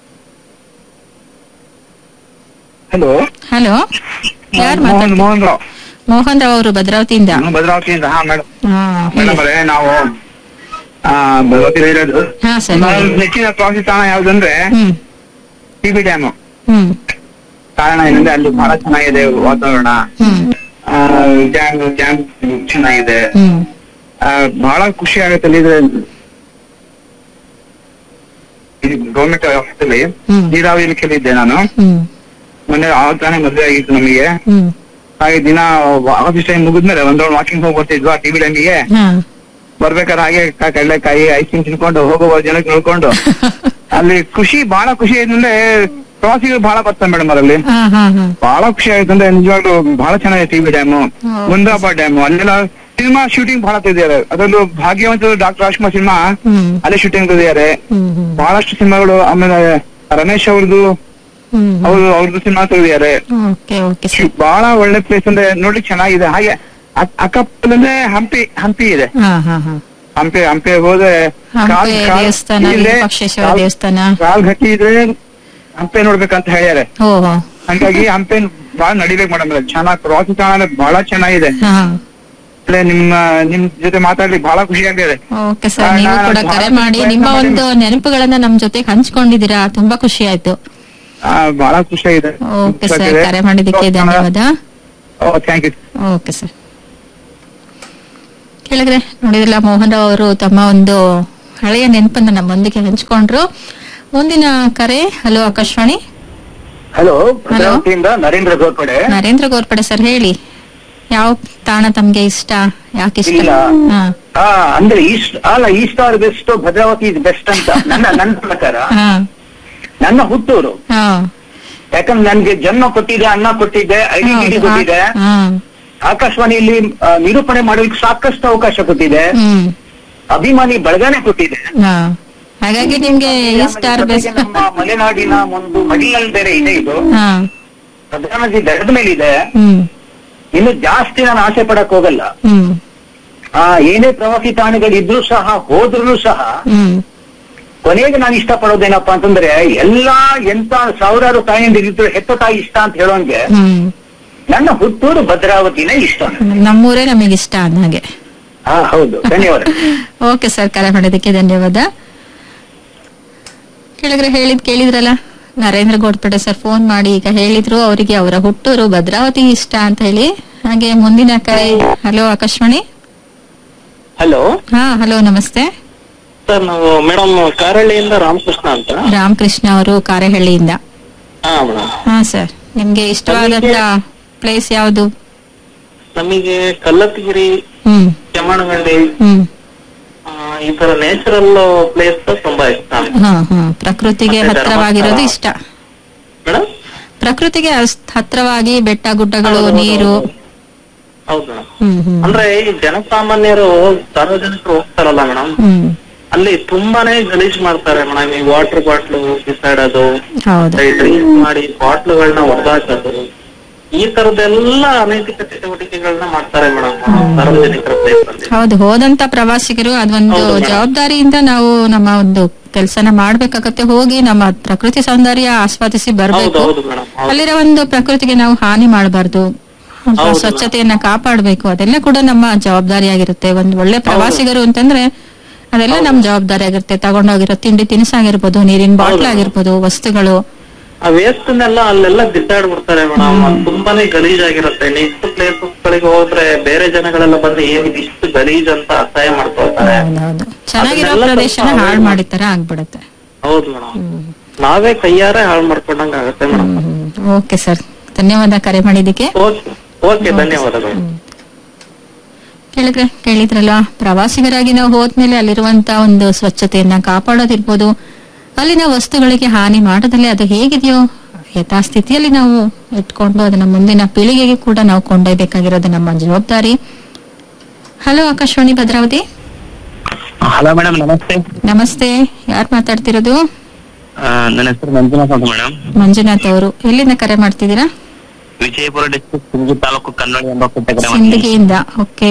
ಹಲೋ ಹಲೋ ಯಾರು ಮಾತಾಡ್ತಾರೆ? ಮೋಹನ್ ರಾವ್. ಮೋಹನ್ ರಾವ್ ಅವರು ಭದ್ರಾವತಿಯಿಂದ. ಭದ್ರಾವತಿಯಿಂದ. ಹಾ ಮೇಡಮ್. ಹಾ ಹೇಳಿ. ಮೇಡಮ್ ಅವರೇ, ನಾವು ಭದ್ರಾವತಿ ಇರೋದು. ಹಾ ಸರ್. ನೆಚ್ಚಿನ ಪ್ರವಾಸಿ ತಾಣ ಯಾವ್ದಂದ್ರೆ ಹ್ಮ್ ಟಿ ಬಿ ಡ್ಯಾಮ್. ಹ್ಮ್ ಕಾರಣ ಏನಂದ್ರೆ ಅಲ್ಲಿ ಬಹಳ ಚೆನ್ನಾಗಿದೆ ವಾತಾವರಣ. ಹ್ಮ್ ಡ್ಯಾಮ್ ಡ್ಯಾಮ್ ಚೆನ್ನಾಗಿದೆ. ಹ್ಮ್ ಆ, ಬಹಳ ಖುಷಿ ಆಗುತ್ತೆ ಅಲ್ಲಿ. ಇದ್ರೆ ಗೌರ್ಮೆಂಟ್ ಆಫೀಸಲ್ಲಿ ಹ್ಮ್. ನೀರಾವರಿ ಇಲಾಖೆಯಲ್ಲಿ ಇದ್ದೆ ನಾನು. ಹ್ಮ್ ಮೊನ್ನೆ ಆವಾಗ ತಾನೇ ಮದುವೆ ಆಗಿತ್ತು ನಮಗೆ. ಹ್ಮ್ ಹಾಗೆ ದಿನ ಆಫೀಸ್ ಟೈಮ್ ಮುಗಿದ್ಮೇಲೆ ಒಂದ್ ರೌಂಡ್ ವಾಕಿಂಗ್ ಹೋಗಿ ಬರ್ತಿದ್ವಾ ಟಿ ಬಿ ಡ್ಯಾಮಿಗೆ. ಹಾ ಬರ್ಬೇಕಾದ್ರೆ ಹಾಗೆ ಕ- ಕಡಲೆಕಾಯಿ ಐಸ್ ಕ್ರೀಮ್ ತಿನ್ಕೊಂಡು ಹೋಗುವ ಜನಕ್ಕೆ ನೋಡ್ಕೊಂಡು ಅಲ್ಲಿ ಖುಷಿ, ಬಹಳ ಖುಷಿ ಆಯ್ತಂದ್ರೆ ಪ್ರವಾಸಿಗರು ಬಹಳ ಬರ್ತಾರೆ ಮೇಡಮ್ ಅದರಲ್ಲಿ. ಹಾ ಹಾ ಹಾ ಬಹಳ ಖುಷಿ ಆಯ್ತು ಅಂದ್ರೆ ನಿಜವಾಗ್ಲೂ ಬಹಳ ಚೆನ್ನಾಗಿದೆ ಟಿ ಬಿ ಡ್ಯಾಮು, ಹೌದು. ಮುಂದಾಬಾದ್ ಡ್ಯಾಮು. ಅಲ್ಲೆಲ್ಲ ಸಿನಿಮಾ ಶೂಟಿಂಗ್ ಬಹಳ ತೆಗೆದಿದ್ದಾರೆ. ಅದರಲ್ಲೂ ಭಾಗ್ಯವಂತರು ಡಾಕ್ಟರ್ ರಾಜ್ಕುಮಾರ್ ಸಿನಿಮಾ ಹ್ಮ್ ಅಲ್ಲೇ ಶೂಟಿಂಗ್ ತೆಗೆದಿದ್ದಾರೆ. ಹ್ಮ್ ಹ್ಮ್ ಬಹಳಷ್ಟು ಸಿನಿಮಾಗಳು. ಆಮೇಲೆ ರಮೇಶ್ ಅವ್ರದ್ದು ಹ್ಮ್ ಅವ್ರು ಅವ್ರದ್ದು ಸಿನಿಮಾ ತೆಗೆದಿದ್ದಾರೆ. Okay okay sir. ಬಹಳ ಒಳ್ಳೆ ಪ್ಲೇಸ್ ಅಂದ್ರೆ ನೋಡ್ಲಿಕ್ಕೆ ಚೆನ್ನಾಗಿದೆ. ಹಾಗೆ ಅಕ್- ಅಕ್ಕಪಕ್ಕದಲ್ಲೇ ಹಂಪಿ ಹಂಪಿ ಇದೆ. ಹಾ ಹಾ ಹಾ ಹಂಪಿ ಹಂಪಿ ಹೋದ್ರೆ ಹಂಪಿ ಕಾಲ್ ಕಾಲ್ ದೇವಸ್ಥಾನ, ಇಲ್ಲೇ ವಿರೂಪಾಕ್ಷೇಶ್ವರ ಕಾಲ್- ದೇವಸ್ಥಾನ. ಕಾಲ್ ಗಟ್ಟಿ ಇದ್ರೆ ಹಂಪೆ ನೋಡ್ಬೇಕಂತ ಹೇಳ್ಯಾರೆ. ಓ ಹೋ. ಹಂಗಾಗಿ ಹಂಪೆ ಬಹಳ ನಡಿಬೇಕು ಮೇಡಮ್. ಚೆನ್ನಾಗಿ ಪ್ರವಾಸಿ ತಾಣ ಬಹಳ ಚೆನ್ನಾಗಿದೆ. ಹಾ ಅಲ್ಲೇ ನಿಮ್ಮ ನಿಮ್ ಜೊತೆ ಮಾತಾಡ್ಲಿಕ್ಕೆ ಬಹಳ ಖುಷಿ ಆಗ್ತಿದೆ. ಓಕೆ ಸರ್, ನೀವು ಕೂಡ ಕರೆ ಮಾಡಿ ನಿಮ್ಮ ಒಂದು ನೆನಪುಗಳನ್ನ ನಮ್ ಜೊತೆಗೆ ಹಂಚ್ಕೊಂಡಿದ್ದೀರಾ. ತುಂಬಾ ಖುಷಿ ಆಯ್ತು. ಆ, ಬಹಳ ಖುಷಿಯಾಗಿದೆ. ಓಕೆ ಸರ್, ಕರೆ ಮಾಡಿದ್ದಕ್ಕೆ ಧನ್ಯವಾದ. Thank you. Okay sir. ಕೇಳಿದ್ರೆ ನೋಡಿದ್ರಲ್ಲ, ಮೋಹನ್ ರಾವ್ ಅವರು ತಮ್ಮ ಒಂದು ಹಳೆಯ ನೆನಪನ್ನ ನಮ್ಮೊಂದಿಗೆ ಹಂಚ್ಕೊಂಡ್ರು. ಮುಂದಿನ ಕರೆ. ಹಲೋ ಆಕಾಶವಾಣಿ. ಹಲೋ, ಭದ್ರಾವತಿಯಿಂದ ನರೇಂದ್ರ ಗೋರ್ಪಡೆ. ನರೇಂದ್ರ ಗೋರ್ಪಡೆ ಸರ್, ಹೇಳಿ ಯಾವ ತಾಣ ತಮ್ಗೆ ಇಷ್ಟ, ಯಾಕೆ ಇಷ್ಟ? ಇಲ್ಲ. ಹಾ ಹಾ, ಅಂದ್ರೆ ಈಸ್ಟ್ ಅಲ್ಲ, East R best, Bhadravati is best ಅಂತ ನನ್ನ ನನ್ನ ಪ್ರಕಾರ. ಹಾ ನನ್ನ ಹುಟ್ಟೂರು. ಹಾ ಯಾಕಂದ್ರೆ ನನ್ಗೆ ಜನ್ಮ ಕೊಟ್ಟಿದೆ, ಅನ್ನ ಕೊಟ್ಟಿದೆ, ಐಡೆಂಟಿಟಿ ಕೊಟ್ಟಿದೆ. ಹಾ ಆಕಾಶವಾಣಿಯಲ್ಲಿ ಆ, ನಿರೂಪಣೆ ಮಾಡೋದಕ್ಕೆ ಸಾಕಷ್ಟು ಅವಕಾಶ ಕೊಟ್ಟಿದೆ. ಹ್ಮ್ ಅಭಿಮಾನಿ ಬಳಗನೆ ಕೊಟ್ಟಿದೆ. ಹಾ ಹಾಗಾಗಿ ನಿಮ್ಗೆ ಈ ಸ್ಟಾರ್ ಜೊತೆಗೆ ಬೆಸ್ಟ್. ನಮ್ಮ ಮಲೆನಾಡಿನ ಒಂದು ಮಡಿಲಲ್ಲಿ ಬೇರೆ ಇದೆ ಇದು. ಹಾ ಪ್ರಧಾನಮಂತ್ರಿ ದಡದ ಮೇಲಿದೆ. ಹ್ಮ್ ಇನ್ನು ಜಾಸ್ತಿ ನಾನು ಆಸೆ ಪಡಕ್ ಹೋಗಲ್ಲ. ಹ್ಮ್ ಆ ಏನೇ ಪ್ರವಾಸಿ ತಾಣಗಳಿದ್ರು ಸಹ, ಹೋದ್ರು ಸಹ ಹ್ಮ್ ಕೊನೆಗೆ ನಾನು ಇಷ್ಟ ಪಡೋದೇನಪ್ಪಾ ಅಂತಂದ್ರೆ, ಎಲ್ಲಾ ಎಂತ ಸಾವಿರಾರು ತಾಯಿಯಂದಿರಿದ್ರು ಹೆತ್ತ ತಾಯಿ ಇಷ್ಟ ಅಂತ ಹೇಳೋಂಗೆ ಹ್ಮ್ ನನ್ನ ಹುಟ್ಟೂರು ಭದ್ರಾವತಿನೇ ಇಷ್ಟ. ನಮ್ಮೂರೇ ನಮಗೆ ಇಷ್ಟ ಅಂದಾಗೆ. ಹಾ ಹೌದು, ಧನ್ಯವಾದ. ಓಕೆ ಸರ್, ಕರೆ ಮಾಡೋದಕ್ಕೆ ಧನ್ಯವಾದ. ಕೇಳಿದ್ರೆ ಹೇಳಿದ್ ಕೇಳಿದ್ರಲ್ಲ, ನರೇಂದ್ರ ಗೋಡ್ಪೇಟೆ ಸರ್ ಫೋನ್ ಮಾಡಿ ಈಗ ಹೇಳಿದ್ರು ಅವರಿಗೆ ಅವರ ಹುಟ್ಟೂರು ಭದ್ರಾವತಿ ಇಷ್ಟ ಅಂತ ಹೇಳಿ. ಹಾಗೆ ಮುಂದಿನ ಕರೆ. ಹಲೋ ಆಕಾಶವಾಣಿ. ಹಲೋ ಹಾ ಹಲೋ, ನಮಸ್ತೆ ಸರ್, ನಾವು ಮೇಡಮ್ ಕಾರಹಳ್ಳಿಯಿಂದ ರಾಮಕೃಷ್ಣ ಅಂತ. ರಾಮಕೃಷ್ಣ ಅವರು ಕಾರೆಹಳ್ಳಿಯಿಂದ. ಹಾ ಮೇಡಮ್. ಹಾ ಸರ್, ನಿಮ್ಗೆ ಇಷ್ಟವಾದಂತ ಪ್ಲೇಸ್ ಯಾವುದು? ನಮಗೆ ಕಲ್ಲತ್ತಗಿರಿ, ಹ್ಮ್ ಕೆಮ್ಮಣ್ಣಗಳ್ಳಿ, ಹ್ಮ್ ಆ, ಈ ತರ ನ್ಯಾಚುರಲ್ ಪ್ಲೇಸ್ ತುಂಬಾ ಇಷ್ಟ ಹಾ ಹಾ ಪ್ರಕೃತಿಗೆ ಮತ್ತೆ ಹತ್ರವಾಗಿರೋದು ಧರ್ಮಸ್ಥಳ. ಇಷ್ಟ. ಮೇಡಮ್. ಪ್ರಕೃತಿಗೆ ಅಸ್- ಹತ್ರವಾಗಿ ಬೆಟ್ಟ ಗುಡ್ಡಗಳು, ಹೌದು, ಹೌದು, ನೀರು. ಹೌದು. ಹೌದು ಮೇಡಮ್. ಹ್ಮ್ ಹ್ಮ್ ಅಂದ್ರೆ ಈ ಜನಸಾಮಾನ್ಯರು, ಸಾರ್ವಜನಿಕರು ಹೋಗ್ತಾರಲ್ಲ ಮೇಡಮ್, ಹ್ಮ್ ಅಲ್ಲಿ ತುಂಬಾನೇ ಗಲೀಜ್ ಮಾಡ್ತಾರೆ ಮೇಡಮ್. ಈ ವಾಟರ್ ಬಾಟ್ಲು ಬಿಸಾಡೋದು, ಹೌದು. ಡ್ರಿಂಕ್ ಮಾಡಿ ಬಾಟ್ಲುಗಳನ್ನ ಹೊರದಾಕೋದು, ಈ ತರದೆಲ್ಲ ಅನೈತಿಕ ಚಟುವಟಿಕೆಗಳನ್ನ ಮಾಡ್ತಾರೆ ಮೇಡಮ್ ಸಾರ್ವಜನಿಕರ ಪ್ಲೇಸ್ ಅಲ್ಲಿ. ಹೌದು, ಹೋದಂತ ಪ್ರವಾಸಿಗರು ಅದೊಂದು ಹೌದು ಮೇಡಮ್. ಜವಾಬ್ದಾರಿಯಿಂದ ನಾವು ನಮ್ಮ ಒಂದು ಕೆಲಸನ ಮಾಡ್ಬೇಕಾಗತ್ತೆ. ಹೋಗಿ ನಮ್ಮ ಪ್ರಕೃತಿ ಸೌಂದರ್ಯ ಆಸ್ವಾದಿಸಿ ಹೌದು ಬರ್ಬೇಕು. ಹೌದು ಮೇಡಮ್. ಅಲ್ಲಿರೋ ಒಂದು ಪ್ರಕೃತಿಗೆ ನಾವು ಹಾನಿ ಮಾಡಬಾರ್ದು, ಹೌದು ಸ್ವಚ್ಛತೆಯನ್ನ ಕಾಪಾಡಬೇಕು. ಅದೆಲ್ಲ ಕೂಡ ನಮ್ಮ ಜವಾಬ್ದಾರಿಯಾಗಿರುತ್ತೆ. ಒಂದು ಒಳ್ಳೆ ಪ್ರವಾಸಿಗರು ಅಂತಂದ್ರೆ ಅದೆಲ್ಲ ನಮ್ ಜವಾಬ್ದಾರಿ ಆಗಿರುತ್ತೆ. ತಗೊಂಡೋಗಿರೋ ತಿಂಡಿ ತಿನಿಸಾಗಿರ್ಬೋದು, ನೀರಿನ ಬಾಟ್ಲ್ ಆಗಿರ್ಬೋದು, ವಸ್ತುಗಳು. ಆ ವೇಸ್ಟ್ ನೆಲ್ಲ ಅಲ್ಲೆಲ್ಲ ಬಿಸಾಡ್ಬಿಡ್ತಾರೆ ಮೇಡಮ್. ಅದು ತುಂಬಾನೇ ಗಲೀಜ್ ಆಗಿರುತ್ತೆ. ನೆಕ್ಸ್ಟ್ ಪ್ಲೇಸಸ್ ಗಳಿಗೆ ಹೋದ್ರೆ ಬೇರೆ ಜನಗಳೆಲ್ಲ ಬಂದು ಏನಿದೆ ಇಷ್ಟು ಗಲೀಜ್ ಅಂತ ಅಸಹ್ಯ ಮಾಡ್ಕೊಳ್ತಾರೆ. ಹೌದೌದು, ಚೆನ್ನಾಗಿರೋ ಅದನ್ನೆಲ್ಲ ಪ್ರದೇಶನ ಸ್ವಲ್ಪ ಹಾಳು ಮಾಡಿತರ ಆಗ್ಬಿಡತ್ತೆ. ಹೌದು ಮೇಡಮ್, ನಾವೇ ಕೈಯಾರೆ ಹಾಳು ಮಾಡ್ಕೊಂಡಂಗ ಆಗುತ್ತೆ ಮೇಡಮ್. ಓಕೆ ಸರ್, ಧನ್ಯವಾದ ಕರೆ ಮಾಡಿದ್ದಕ್ಕೆ. ಓಕೆ ಓಕೆ, ಧನ್ಯವಾದಗಳು. ಕೇಳಿದ್ರೆ ಕೇಳಿದ್ರಲ್ಲ, ಪ್ರವಾಸಿಗರಾಗಿ ನಾವು ಹೋದ್ಮೇಲೆ ಅಲ್ಲಿರುವಂತ ಒಂದು ಸ್ವಚ್ಛತೆಯನ್ನ ಕಾಪಾಡೋದಿರ್ಬೋದು, ಅಲ್ಲಿನ ವಸ್ತುಗಳಿಗೆ ಹಾನಿ ಮಾಡದಲ್ಲೇ ಅದು ಹೇಗಿದೆಯೋ ಯಥಾಸ್ಥಿತಿಯಲ್ಲಿ ನಾವು ಇಟ್ಕೊಂಡು ಅದನ್ನ ಮುಂದಿನ ಪೀಳಿಗೆಗೆ ಕೂಡ ನಾವು ಕೊಂಡೊಯ್ಬೇಕಾಗಿರೋದು ನಮ್ಮ ಜವಾಬ್ದಾರಿ. Hello Akashvani Bhadravati. Hello madam, ನಮಸ್ತೆ. ನಮಸ್ತೆ, ಯಾರು ಮಾತಾಡ್ತಿರೋದು? ನನ್ನ ಹೆಸರು ಮಂಜುನಾಥ್ ಅಂತ ಮೇಡಮ್. ಮಂಜುನಾಥ್ ಅವರು ಎಲ್ಲಿಂದ ಕರೆ ಮಾಡ್ತಿದ್ದೀರಾ? ವಿಜಯಪುರ ಡಿಸ್ಟ್ರಿಕ್ಟ್ ಸಿಂದಗಿ ತಾಲೂಕು ಕನ್ನಡಿ ಎಂಬ ಪುಟ್ಟ ಸಿಂದಗಿಯಿಂದ. ಓಕೆ,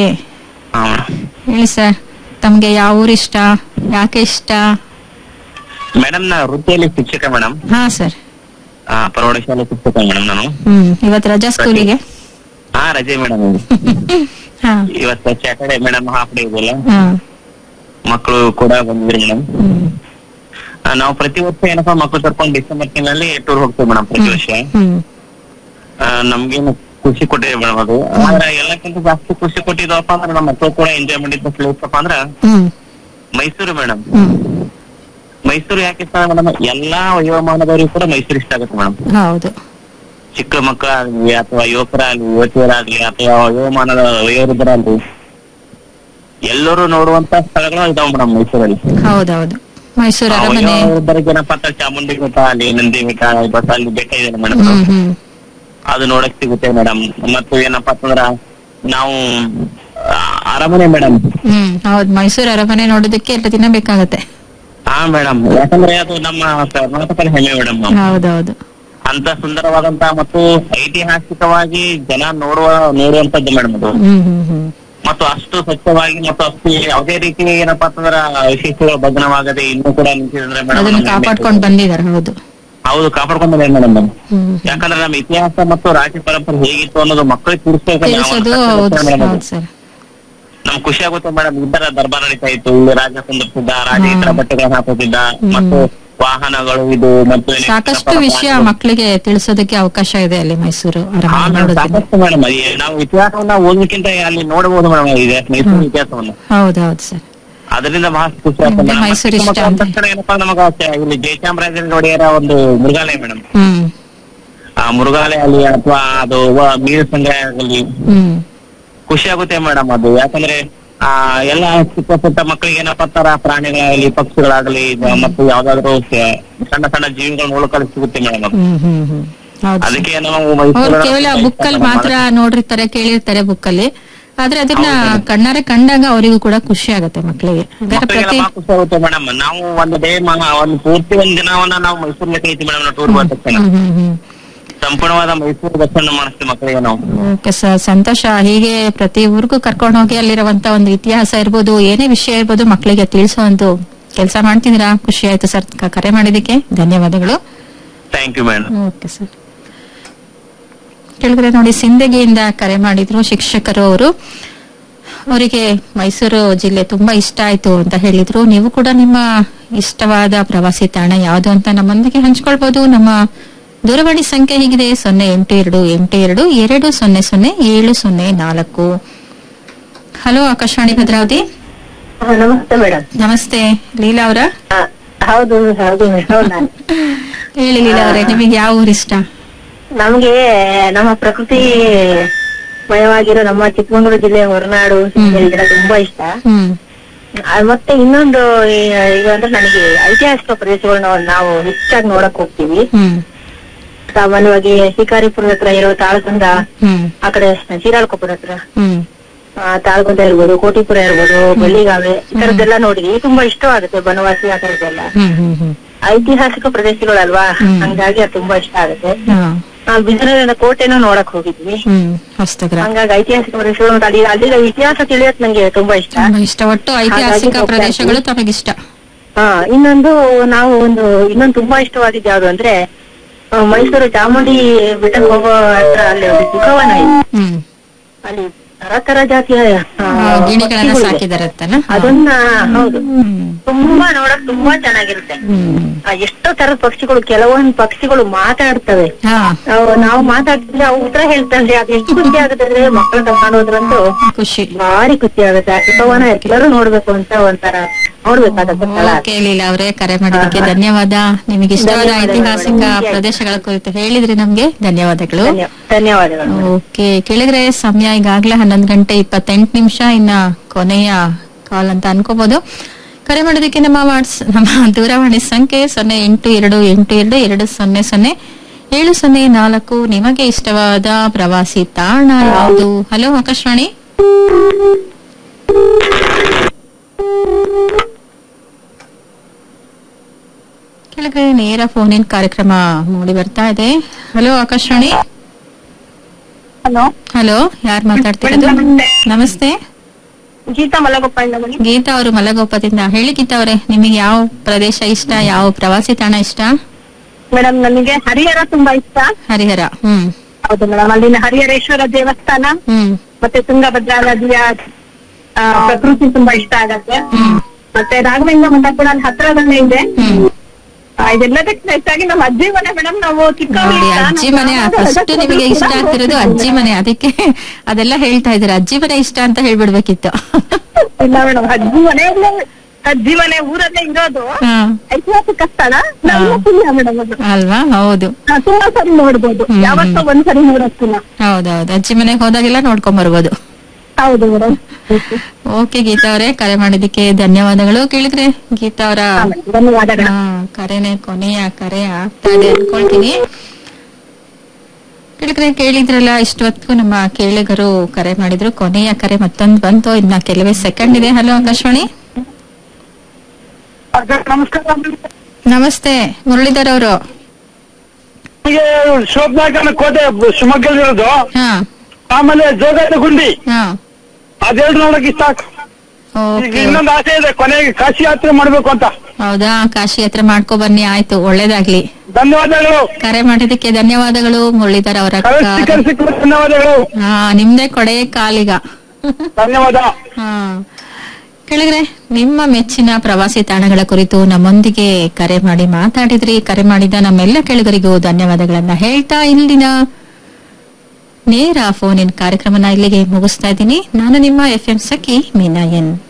ಹೇಳಿ ಸರ್, ತಮ್ಗೆ ಯಾವ ಊರು ಇಷ್ಟ, ಯಾಕೆ ಇಷ್ಟ? ಮೇಡಮ್, ನಾ ವೃತ್ತಿಯಲ್ಲಿ ಶಿಕ್ಷಕ ಮೇಡಮ್. ಹಾ ಸರ್. ಪ್ರೌಢಶಾಲೆ ಶಿಕ್ಷಕ ಮೇಡಮ್ ನಾನು. ಹ್ಮ್ ಇವತ್ತು ರಜಾ ಸ್ಕೂಲಿಗೆ? ಹಾ, ರಜೆ ಮೇಡಮ್. ಹಾ ಇವತ್ತು ಸ್ಯಾಟರ್ಡೆ ಮೇಡಮ್, ಹಾಫ್ ಡೇ ಇದೆಯಲ್ಲ, ಹಾ ಮಕ್ಕಳು ಕೂಡ ಬಂದಿದ್ರು ಮೇಡಮ್. ಹ್ಮ್ ನಾವು ಪ್ರತಿ ವರ್ಷ ಏನಪ್ಪಾ ಮಕ್ಕಳು ಕರ್ಕೊಂಡು ಡಿಸೆಂಬರ್ ತಿಂಗಳಲ್ಲಿ ಟೂರ್ ಹೋಗ್ತೇವೆ ಮೇಡಮ್ ಪ್ರತಿ ವರ್ಷ. ಹ್ಮ್ ಆ, ನಮ್ಗೇನು ಖುಷಿ ಕೊಟ್ಟಿದೆ ಮೇಡಮ್ ಅದು. ಆದ್ರೆ ಎಲ್ಲಕ್ಕಿಂತ ಜಾಸ್ತಿ ಖುಷಿ ಕೊಟ್ಟಿದ್ದಪ್ಪ ಅಂದ್ರೆ ನಮ್ಮ ಮಕ್ಕಳು ಕೂಡ ಎಂಜಾಯ್ ಮಾಡಿದ್ದ ಪ್ಲೇಸ್ ಅಪ್ಪ ಅಂದ್ರ ಹ್ಮ್ ಮೈಸೂರು ಮೇಡಮ್. ಹ್ಮ್ ಮೈಸೂರು ಯಾಕೆ ಇಷ್ಟ ಮೇಡಮ್, ಎಲ್ಲಾ ವಯೋಮಾನದವರಿಗೂ ಕೂಡ ಮೈಸೂರು ಇಷ್ಟ ಆಗುತ್ತೆ ಮೇಡಮ್. ಹೌದು. ಚಿಕ್ಕ ಮಕ್ಕಳಾಗ್ಲಿ ಅಥವಾ ಯುವಕರಾಗ್ಲಿ ಯುವತಿಯರಾಗ್ಲಿ ಅಥವಾ ವಯೋಮಾನದ ವಯೋವೃದ್ಧರಾಗ್ಲಿ ಎಲ್ಲರೂ ನೋಡುವಂತ ಸ್ಥಳಗಳು ಇದಾವೆ ಮೇಡಮ್ ಮೈಸೂರಲ್ಲಿ. ಹೌದೌದು, ಮೈಸೂರು ಅರಮನೆ. ವಯೋವೃದ್ಧರಿಗೆ ಏನಪ್ಪಾ ಅಂತ ಚಾಮುಂಡಿ ಬೆಟ್ಟ ಅಲ್ಲಿ, ನಂದಿ ಬೆಟ್ಟ, ಬಟ್ ಅಲ್ಲಿ ಬೆಟ್ಟ ಇದೆ ಮೇಡಮ್, ಹ್ಮ್ ಹ್ಮ್ ಅದು ನೋಡಕ್ ಸಿಗುತ್ತೆ ಮೇಡಮ್. ಮತ್ತು ಏನಪ್ಪಾ ಅಂತಂದ್ರ ನಾವು ಆ, ಅರಮನೆ ಮೇಡಮ್. ಹ್ಮ್ ಹೌದು, ಮೈಸೂರು ಅರಮನೆ ನೋಡೋದಕ್ಕೆ ಎರಡು ದಿನ ಬೇಕಾಗತ್ತೆ. ಹಾ ಮೇಡಮ್, ಯಾಕಂದ್ರೆ ಅದು ನಮ್ಮ ಕರ್ನಾಟಕದ ಹೆಮ್ಮೆ ಮೇಡಮ್. ಹೌದೌದು. ಅಂತ ಸುಂದರವಾದಂತ ಮತ್ತು ಐತಿಹಾಸಿಕವಾಗಿ ಜನ ನೋಡುವ ನೋಡುವಂತದ್ದು ಮೇಡಮ್ ಅದು. ಹ್ಮ್ ಹ್ಮ್ ಹ್ಮ್ ಮತ್ತು ಅಷ್ಟು ಸ್ವಚ್ಛವಾಗಿ ಮತ್ತು ಅಷ್ಟು ಯಾವುದೇ ರೀತಿ ಏನಪ್ಪಾ ಅಂತಂದ್ರ ವಿಶೇಷಗಳು ಭಗ್ನವಾಗದೆ ಇನ್ನೂ ಕೂಡ ನಿಂತಿದ್ರೆ ಅದನ್ನ ಮೇಡಮ್. ಕಾಪಾಡ್ಕೊಂಡು ಬಂದಿದ್ದಾರೆ. ಹೌದು ಹೌದು, ಕಾಪಾಡ್ಕೊಂಡ್ಬಂದಿದೆ ಮೇಡಮ್. ಹ್ಮ್ ಯಾಕಂದ್ರೆ ನಮ್ಮ ಇತಿಹಾಸ ಮತ್ತು ರಾಜ್ಯ ಪರಂಪರೆ ಹೇಗಿತ್ತು ಅನ್ನೋದು ಮಕ್ಕಳಿಗೆ ತಿಳಿಸ್ಬೇಕು. ತಿಳಿಸೋದು. ಹೌದು ಹೌದು ಸರ್. ನಮ್ಗೆ ಖುಷಿ ಆಗುತ್ತೆ ಮೇಡಮ್. ಈ ತರ ದರ್ಬಾರ್ ನಡೀತಾ ಇತ್ತು, ಇಲ್ಲಿ ರಾಜ ಕುಂದಿರ್ತಿದ್ದ, ರಾಜ ಈ ತರ ಬಟ್ಟೆಗಳನ್ನ ಹಾಕೋತಿದ್ದ, ಮತ್ತು ವಾಹನಗಳು ಇದು ಮತ್ತು ಸಾಕಷ್ಟು ವಿಷಯ ಮಕ್ಕಳಿಗೆ ತಿಳಿಸೋದಕ್ಕೆ ಅವಕಾಶ ಇದೆ ಅಲ್ಲಿ ಮೈಸೂರು ಹಾ ಅರಮನೆ ಮೇಡಮ್, ನೋಡೋದ್ರಿಂದ. ಸಾಕಷ್ಟು ಮೇಡಮ್. ನಾವು ಇತಿಹಾಸವನ್ನ ಓದೋದಕ್ಕಿಂತ ಅಲ್ಲಿ ನೋಡಬಹುದು ಮೇಡಮ್, ಇದೆ ಮೈಸೂರು ಇತಿಹಾಸವನ್ನ. ಹೌದೌದು ಸರ್. ಅದರಿಂದ ಬಹಳ ಖುಷಿ ಆಗ್ತದೆ ನಿಮ್ಗೆ ಮೇಡಮ್. ಮೈಸೂರು ಇಷ್ಟ ಮತ್ತೆ ಅಂದ್ರೆ? ತಕ್ಷಣ ಏನಪ್ಪಾ ನಮಗ ಇಲ್ಲಿ ಜಯಚಾಮರಾಜೇಂದ್ರ ಒಡೆಯರ ಒಂದು ಮೃಗಾಲಯ ಮೇಡಮ್. ಹ್ಮ್ ಆ ಮೃಗಾಲಯ ಅಲ್ಲಿ ಅಥವಾ ಅದು ವ- ಮೀನು ಸಂಗ್ರಹ ಆಗಲಿ ಹ್ಮ್ ಖುಷಿ ಆಗುತ್ತೆ ಮೇಡಮ್. ಅದು ಯಾಕಂದ್ರೆ ಆ ಎಲ್ಲಾ ಚಿಕ್ಕ ಪುಟ್ಟ ಮಕ್ಕಳಿಗೆ ಏನಪ್ಪಾ ತರ ಪ್ರಾಣಿಗಳಾಗಲಿ ಪಕ್ಷಿಗಳಾಗಲಿ ಮತ್ತು ಯಾವ್ದಾದ್ರು ಸ- ಸಣ್ಣ ಸಣ್ಣ ಜೀವಿಗಳ ನೋಡೋಕೆ ಸಿಗುತ್ತೆ ಮೇಡಮ್. ಅದು ಹ್ಮ್ ಹ್ಮ್ ಹ್ಮ್ ಹೌದು ಸರ್. ಅದಕ್ಕೆ ನಾವು ಅವ್ರು ಮೈಸೂರು ಕೇವಲ ಬುಕ್ ಅಲ್ಲಿ ಮಾತ್ರ ನೋಡಿರ್ತಾರೆ, ಕೇಳಿರ್ತಾರೆ ಬುಕ್ ಅಲ್ಲಿ. ಆದ್ರೆ ಅದನ್ನ ಕಣ್ಣಾರೆ ಕಂಡಾಗ ಅವರಿಗೂ ಕೂಡ ಖುಷಿ ಆಗುತ್ತೆ ಮಕ್ಕಳಿಗೆ. ಹಾಗಾದ್ರೆ ಪ್ರತಿ ಮಕ್ಕಳಿಗೆಲ್ಲ ಖುಷಿ ಆಗುತ್ತೆ ಮೇಡಮ್. ನಾವು ಒಂದು ಡೇ ಒಂದು ಪೂರ್ತಿ ಒಂದ್ ದಿನವನ್ನ ನಾವು ಮೈಸೂರ್ಗೆ ಕೈತಿ ಮೇಡಮ್. ನಾವು ಟೂರ್ ಹೋದ ತಕ್ಷಣ ಹ್ಮ್ ಹ್ಮ್ ಹ್ಮ್ ಸಂಪೂರ್ಣವಾದ ಮೈಸೂರು ದರ್ಶನ ಮಾಡಿಸ್ತೀವಿ ಮಕ್ಕಳಿಗೆ ನಾವು. ಓಕೆ ಸರ್, ಸಂತೋಷ. ಹೀಗೆ ಪ್ರತಿ ಊರಿಗೂ ಕರ್ಕೊಂಡು ಹೋಗಿ ಅಲ್ಲಿರುವಂತ ಒಂದು ಇತಿಹಾಸ ಇರ್ಬೋದು, ಏನೇ ವಿಷಯ ಇರ್ಬೋದು ಮಕ್ಕಳಿಗೆ ತಿಳಿಸೋ ಒಂದು ಕೆಲಸ ಮಾಡ್ತಿದ್ದೀರಾ. ಖುಷಿ ಆಯ್ತು ಸರ್ ಕ- ಕರೆ ಮಾಡಿದಕ್ಕೆ ಧನ್ಯವಾದಗಳು. Thank you madam. Okay sir. ಕೇಳಿದ್ರೆ ನೋಡಿ, ಸಿಂದಗಿಯಿಂದ ಕರೆ ಮಾಡಿದ್ರು ಶಿಕ್ಷಕರು. ಅವರು ಅವರಿಗೆ ಮೈಸೂರು ಜಿಲ್ಲೆ ತುಂಬಾ ಇಷ್ಟ ಆಯ್ತು ಅಂತ ಹೇಳಿದ್ರು. ನೀವು ಕೂಡ ನಿಮ್ಮ ಇಷ್ಟವಾದ ಪ್ರವಾಸಿ ತಾಣ ಯಾವುದು ಅಂತ ನಮ್ಮೊಂದಿಗೆ ಹಂಚ್ಕೊಳ್ಬಹುದು. ನಮ್ಮ ದೂರವಾಣಿ ಸಂಖ್ಯೆ ಹೀಗಿದೆ: ಸೊನ್ನೆ ಎಂಟು ಎರಡು ಎಂಟು ಎರಡು ಎರಡು ಸೊನ್ನೆ ಸೊನ್ನೆ ಏಳು ಸೊನ್ನೆ ನಾಲ್ಕು. ಹಲೋ, ಆಕಾಶವಾಣಿ ಭದ್ರಾವತಿ. ನಮಸ್ತೆ ಮೇಡಮ್. ನಮಸ್ತೆ, ಲೀಲಾ ಅವರ? ಹೌದು ಹೌದು ಮೇಡಮ್. ಹೇಳಿ ಲೀಲಾ ಅವರೇ, ನಿಮಗೆ ಯಾವ ಊರು ಇಷ್ಟ? ನಮ್ಗೆ ನಮ್ಮ ಪ್ರಕೃತಿ ಮಯವಾಗಿರೋ ನಮ್ಮ ಚಿಕ್ಕಮಗಳೂರು ಜಿಲ್ಲೆ ಹೊರನಾಡು ಗಿಡ ತುಂಬಾ ಇಷ್ಟ. ಹ್ಮ್ ಆ, ಮತ್ತೆ ಇನ್ನೊಂದು ಈ- ಈಗ ಅಂದ್ರೆ ನನಗೆ ಐತಿಹಾಸಿಕ ಪ್ರದೇಶಗಳನ್ನ ನಾವು ಹೆಚ್ಚಾಗಿ ನೋಡಕ್ ಹೋಗ್ತೀವಿ. ಹ್ಮ್ ಸಾಮಾನ್ಯವಾಗಿ ಶಿಕಾರಿಪುರದ ಹತ್ರ ಇರೋ ತಾಳಗುಂದ, ಹ್ಮ್ ಆ ಕಡೆ ಶಿರಾಳಕೊಪ್ಪದ ಹತ್ರ ಹ್ಮ್ ಆ, ತಾಳಗುಂದ ಇರ್ಬೋದು, ಕೋಟಿಪುರ ಇರ್ಬೋದು, ಬೆಳ್ಳಿಗಾವೆ, ಈ ತರದ್ದೆಲ್ಲ ನೋಡಿದೀವಿ. ತುಂಬಾ ಇಷ್ಟವಾಗುತ್ತೆ. ಬನವಾಸಿ ಆ ತರದ್ದೆಲ್ಲ ಹ್ಮ್ ಹ್ಮ್ ಹ್ಮ್ ಐತಿಹಾಸಿಕ ಪ್ರದೇಶಗಳಲ್ವಾ, ಹಂಗಾಗಿ ಅದು ತುಂಬಾ ಇಷ್ಟ ಆಗುತ್ತೆ. ಹಾ. ಆ, ಬಿಜನೂರಿನ ಕೋಟೆನೂ ನೋಡಕ್ ಹೋಗಿದ್ವಿ. ಹ್ಮ್ ಹಸ್ತಗ್ರಹ ಹಂಗಾಗಿ ಐತಿಹಾಸಿಕ ಪ್ರದೇಶಗಳು ನೋಡಿ ಅಲ್ಲಿ ಅಲ್ಲಿನ ಇತಿಹಾಸ ತಿಳಿಯೋಕ್ ನಂಗೆ ತುಂಬಾ ಇಷ್ಟ. ತುಂಬಾ ಇಷ್ಟ. ಒಟ್ಟು ಐತಿಹಾಸಿಕ ಹಾಗಾಗಿ ಪ್ರದೇಶಗಳು ತಮಗಿಷ್ಟ. ಹಾ, ಇನ್ನೊಂದು ನಾವು ಒಂದು ಇನ್ನೊಂದು ತುಂಬಾ ಇಷ್ಟವಾಗಿದ್ದು ಯಾವ್ದು ಅಂದ್ರೆ ಆ, ಮೈಸೂರು ಚಾಮುಂಡಿ ಬೆಟ್ಟಕ್ಕೆ ಹೋಗೋ ಹತ್ರ ಅಲ್ಲಿ ಒಂದು ಸುಖವನ ಇದೆ. ಹ್ಮ್ ಅಲ್ಲಿ ತರ ತರ ಜಾತಿಯ ಆ, ಆ, ಗಿಣಿಗಳನ್ನ ಪಕ್ಷಿಗಳಿವೆ. ಸಾಕಿದಾರೆ ಅಂತಾನ? ಹಾ. ಅದನ್ನ ಹೌದು ಹ್ಮ್ ತುಂಬಾ ನೋಡಕ್ ತುಂಬಾ ಚೆನ್ನಾಗಿರುತ್ತೆ. ಹ್ಮ್ ಆ, ಎಷ್ಟೋ ತರದ ಪಕ್ಷಿಗಳು, ಕೆಲವೊಂದು ಪಕ್ಷಿಗಳು ಮಾತಾಡ್ತವೆ. ಹಾ, ನಾವು ನಾವು ಮಾತಾಡ್ತಿದ್ರೆ ಅವು ಉತ್ತರ ಹೇಳ್ತಾವೆ. ಅದು ಎಷ್ಟು ಖುಷಿ ಆಗುತ್ತೆ ಅಂದ್ರೆ ಮಕ್ಕಳು ತಗೊಂಡು ಹೋದ್ರಂತೂ ಖುಷಿ. ಭಾರಿ ಖುಷಿ ಆಗುತ್ತೆ. ಆ ಸುಖವನ ಎಲ್ಲರೂ ನೋಡ್ಬೇಕು ಅಂತ ಒಂಥರ ನೋಡ್ಬೇಕಾಗತ್ತೆ ಸ್ಥಳ. ಓಕೆ ಲೀಲಾ ಅವರೇ, ಕರೆ ಮಾಡಿದಕ್ಕೆ ಧನ್ಯವಾದ. ನಿಮಗೆ ಇಷ್ಟವಾದ ಐತಿಹಾಸಿಕ ಪ್ರದೇಶಗಳ ಕುರಿತು ಹೇಳಿದ್ರಿ ನಮ್ಗೆ. ಧನ್ಯವಾದಗಳು. ಧನ್ಯ- ಧನ್ಯವಾದಗಳು. ಓಕೆ, ಕೇಳಿದ್ರೆ ಸಮಯ ಈಗಾಗ್ಲೇ ಹನ್ನೊಂದು ಗಂಟೆ ಇಪ್ಪತ್ತೆಂಟು ನಿಮಿಷ. ಇನ್ನ ಕೊನೆಯ ಕಾಲ್ ಅಂತ ಅನ್ಕೋಬಹುದು. ಕರೆ ಮಾಡೋದಕ್ಕೆ ನಮ್ಮ ವಾಟ್ಸ್ ನಮ್ಮ ದೂರವಾಣಿ ಸಂಖ್ಯೆ ಸೊನ್ನೆ ಎಂಟು ಎರಡು ಎಂಟು ಎರಡು ಎರಡು ಸೊನ್ನೆ ಸೊನ್ನೆ ಏಳು ಸೊನ್ನೆ ನಾಲ್ಕು. ನಿಮಗೆ ಇಷ್ಟವಾದ ಪ್ರವಾಸಿ ತಾಣ ಯಾವುದು? ಹಲೋ, ಆಕಾಶವಾಣಿ. ಕೆಳಗೆ ನೇರ ಫೋನ್ ಇನ್ ಕಾರ್ಯಕ್ರಮ ಮೂಡಿ ಬರ್ತಾ ಇದೆ. ಹಲೋ, ಆಕಾಶವಾಣಿ. ಹಲೋ, ಹಲೋ, ಯಾರು ಮಾತಾಡ್ತಿರೋದು? ನಮಸ್ತೆ, ಗೀತಾ ಮಲಗೊಪ್ಪ ಇಂದ ಬನ್ನಿ. ಗೀತಾ ಅವರು ಮಲಗೋಪದಿಂದ. ಹೇಳಿ ಗೀತಾ ಅವರೇ, ನಿಮಗೆ ಯಾವ ಪ್ರದೇಶ ಇಷ್ಟ, ಯಾವ ಪ್ರವಾಸಿ ತಾಣ ಇಷ್ಟ? ಮೇಡಮ್, ನನಗೆ ಹರಿಹರ ತುಂಬಾ ಇಷ್ಟ. ಹರಿಹರ. ಹ್ಮ್ ಹೌದು ಮೇಡಮ್, ಅಲ್ಲಿನ ಹರಿಹರೇಶ್ವರ ದೇವಸ್ಥಾನ ಹ್ಮ್ ಮತ್ತೆ ತುಂಗಭದ್ರಾ ನದಿಯ ಆ, ಪ್ರಕೃತಿ ತುಂಬಾ ಇಷ್ಟ ಆಗತ್ತೆ. ಹ್ಮ್ ಮತ್ತೆ ರಾಘವೇಂದ್ರ ಮಠ ಕೂಡ ಅಲ್ಲಿ ಹತ್ರದಲ್ಲೇ ಇದೆ. ಹ್ಮ್ ಆ, ಇದೆಲ್ಲದಕ್ಕೆ ಹೆಚ್ಚಾಗಿ ನಮ್ಮ ಅಜ್ಜಿ ಮನೆ ಮೇಡಮ್. ನಾವು ನೋಡಿ, ಅಜ್ಜಿ ಮನೆ ಫಸ್ಟ್ ನಿಮಗೆ ಇಷ್ಟ ಆಗ್ತಿರೋದು ಅಜ್ಜಿ ಮನೆ. ಅದಕ್ಕೆ ಅದೆಲ್ಲ ಹೇಳ್ತಾ ಇದ್ದೀರಾ. ಅಜ್ಜಿ ಮನೆ ಇಷ್ಟ ಅಂತ ಹೇಳ್ಬಿಡ್ಬೇಕಿತ್ತು. ಇಲ್ಲ ಮೇಡಮ್, ಅಜ್ಜಿ ಮನೆ ಅಜ್ಜಿ ಮನೆ ಊರಲ್ಲೇ ಇರೋದು. ಹಾ, ಐತಿಹಾಸಿಕ ಸ್ಥಳ ನಮ್ಮ ಪುಣ್ಯ ಮೇಡಮ್ ಅದು. ಅಲ್ವಾ? ಹೌದು ಆ, ತುಂಬಾ ಸರಿ ನೋಡ್ಬೋದು. ಹ್ಮ್. ಯಾವತ್ತೋ ಒಂದ್ಸರಿ ನೋಡೋಕ್ಕಿಲ್ಲ. ಹೌದೌದು, ಅಜ್ಜಿ ಮನೆಗೆ ಹೋದಾಗೆಲ್ಲ ನೋಡ್ಕೊಂಡ್ ಬರ್ಬೋದು. ಹೌದು ಮೇಡಮ್. ಓಕೆ ಗೀತಾ ಅವರೇ, ಕರೆ ಮಾಡಿದ್ದಕ್ಕೆ ಧನ್ಯವಾದಗಳು. ಕೇಳಿದ್ರೆ ಗೀತಾ ಅವರ ಧನ್ಯವಾದಗಳು. ಹಾ, ಕರೆನೆ ಕೊನೆಯ ಕರೆ ಆಗ್ತಾ ಇದೆ ಅನ್ಕೊಳ್ತೀನಿ. ಕೇಳಿದ್ರೆ ಕೇಳಿದ್ರಲ್ಲ, ಇಷ್ಟೊತ್ತು ನಮ್ಮ ಕೇಳಿಗರು ಕರೆ ಮಾಡಿದ್ರು. ಕೊನೆಯ ಕರೆ ಮತ್ತೊಂದು ಬಂತು. ಇನ್ನ ಕೆಲವೇ ಸೆಕೆಂಡ್ ಇದೆ. ಹಲೋ, ಆಕಾಶವಾಣಿ. ನಮಸ್ಕಾರ. ನಮಸ್ತೆ, ಮುರಳೀಧರ್ ಅವರು. ಶೋಭನಾಕನ ಕೋಟೆ ಶಿವಮೊಗ್ಗದಲ್ಲಿರೋದು. ಹಾ ಆಮೇಲೆ ಜೋಗದ ಗುಂಡಿ, ಹಾ ಅದೆರಡು ನೋಡಕ್ ಇಷ್ಟ. ಈಗ ಓಕೆ. ಇನ್ನೊಂದು ಆಸೆ ಇದೆ, ಕೊನೆಗೆ ಕಾಶಿ ಯಾತ್ರೆ ಮಾಡ್ಬೇಕು ಅಂತ. ಹೌದಾ? ಕಾಶಿ ಯಾತ್ರೆ ಮಾಡ್ಕೊ ಬನ್ನಿ. ಆಯ್ತು, ಒಳ್ಳೇದಾಗ್ಲಿ. ಧನ್ಯವಾದಗಳು. ಕರೆ ಮಾಡಿದ್ದಕ್ಕೆ ಧನ್ಯವಾದಗಳು ಮುರಳೀಧರ್ ಅವರ. ಕಳಿಸಿ ಕಳಿಸಿ ಧನ್ಯವಾದಗಳು. ಹಾ, ನಿಮ್ದೇ ಕೊಡೆ ಕಾಲಿಗ. ಧನ್ಯವಾದ. ಹಾ, ಕೆಳಗರೆ ನಿಮ್ಮ ಮೆಚ್ಚಿನ ಪ್ರವಾಸಿ ತಾಣಗಳ ಕುರಿತು ನಮ್ಮೊಂದಿಗೆ ಕರೆ ಮಾಡಿ ಮಾತಾಡಿದ್ರಿ. ಕರೆ ಮಾಡಿದ ನಮ್ಮೆಲ್ಲ ಕೆಳಗರಿಗೂ ಧನ್ಯವಾದಗಳನ್ನ ಹೇಳ್ತಾ ಇಂದಿನ ನೇರ ಫೋನ್ ಇನ್ ಕಾರ್ಯಕ್ರಮನ ಇಲ್ಲಿಗೆ ಮುಗಿಸ್ತಾ ಇದ್ದೀನಿ. ನಾನು ನಿಮ್ಮ ಎಫ್ ಎಂ ಸಖಿ ಮೀನಾ ಎನ್.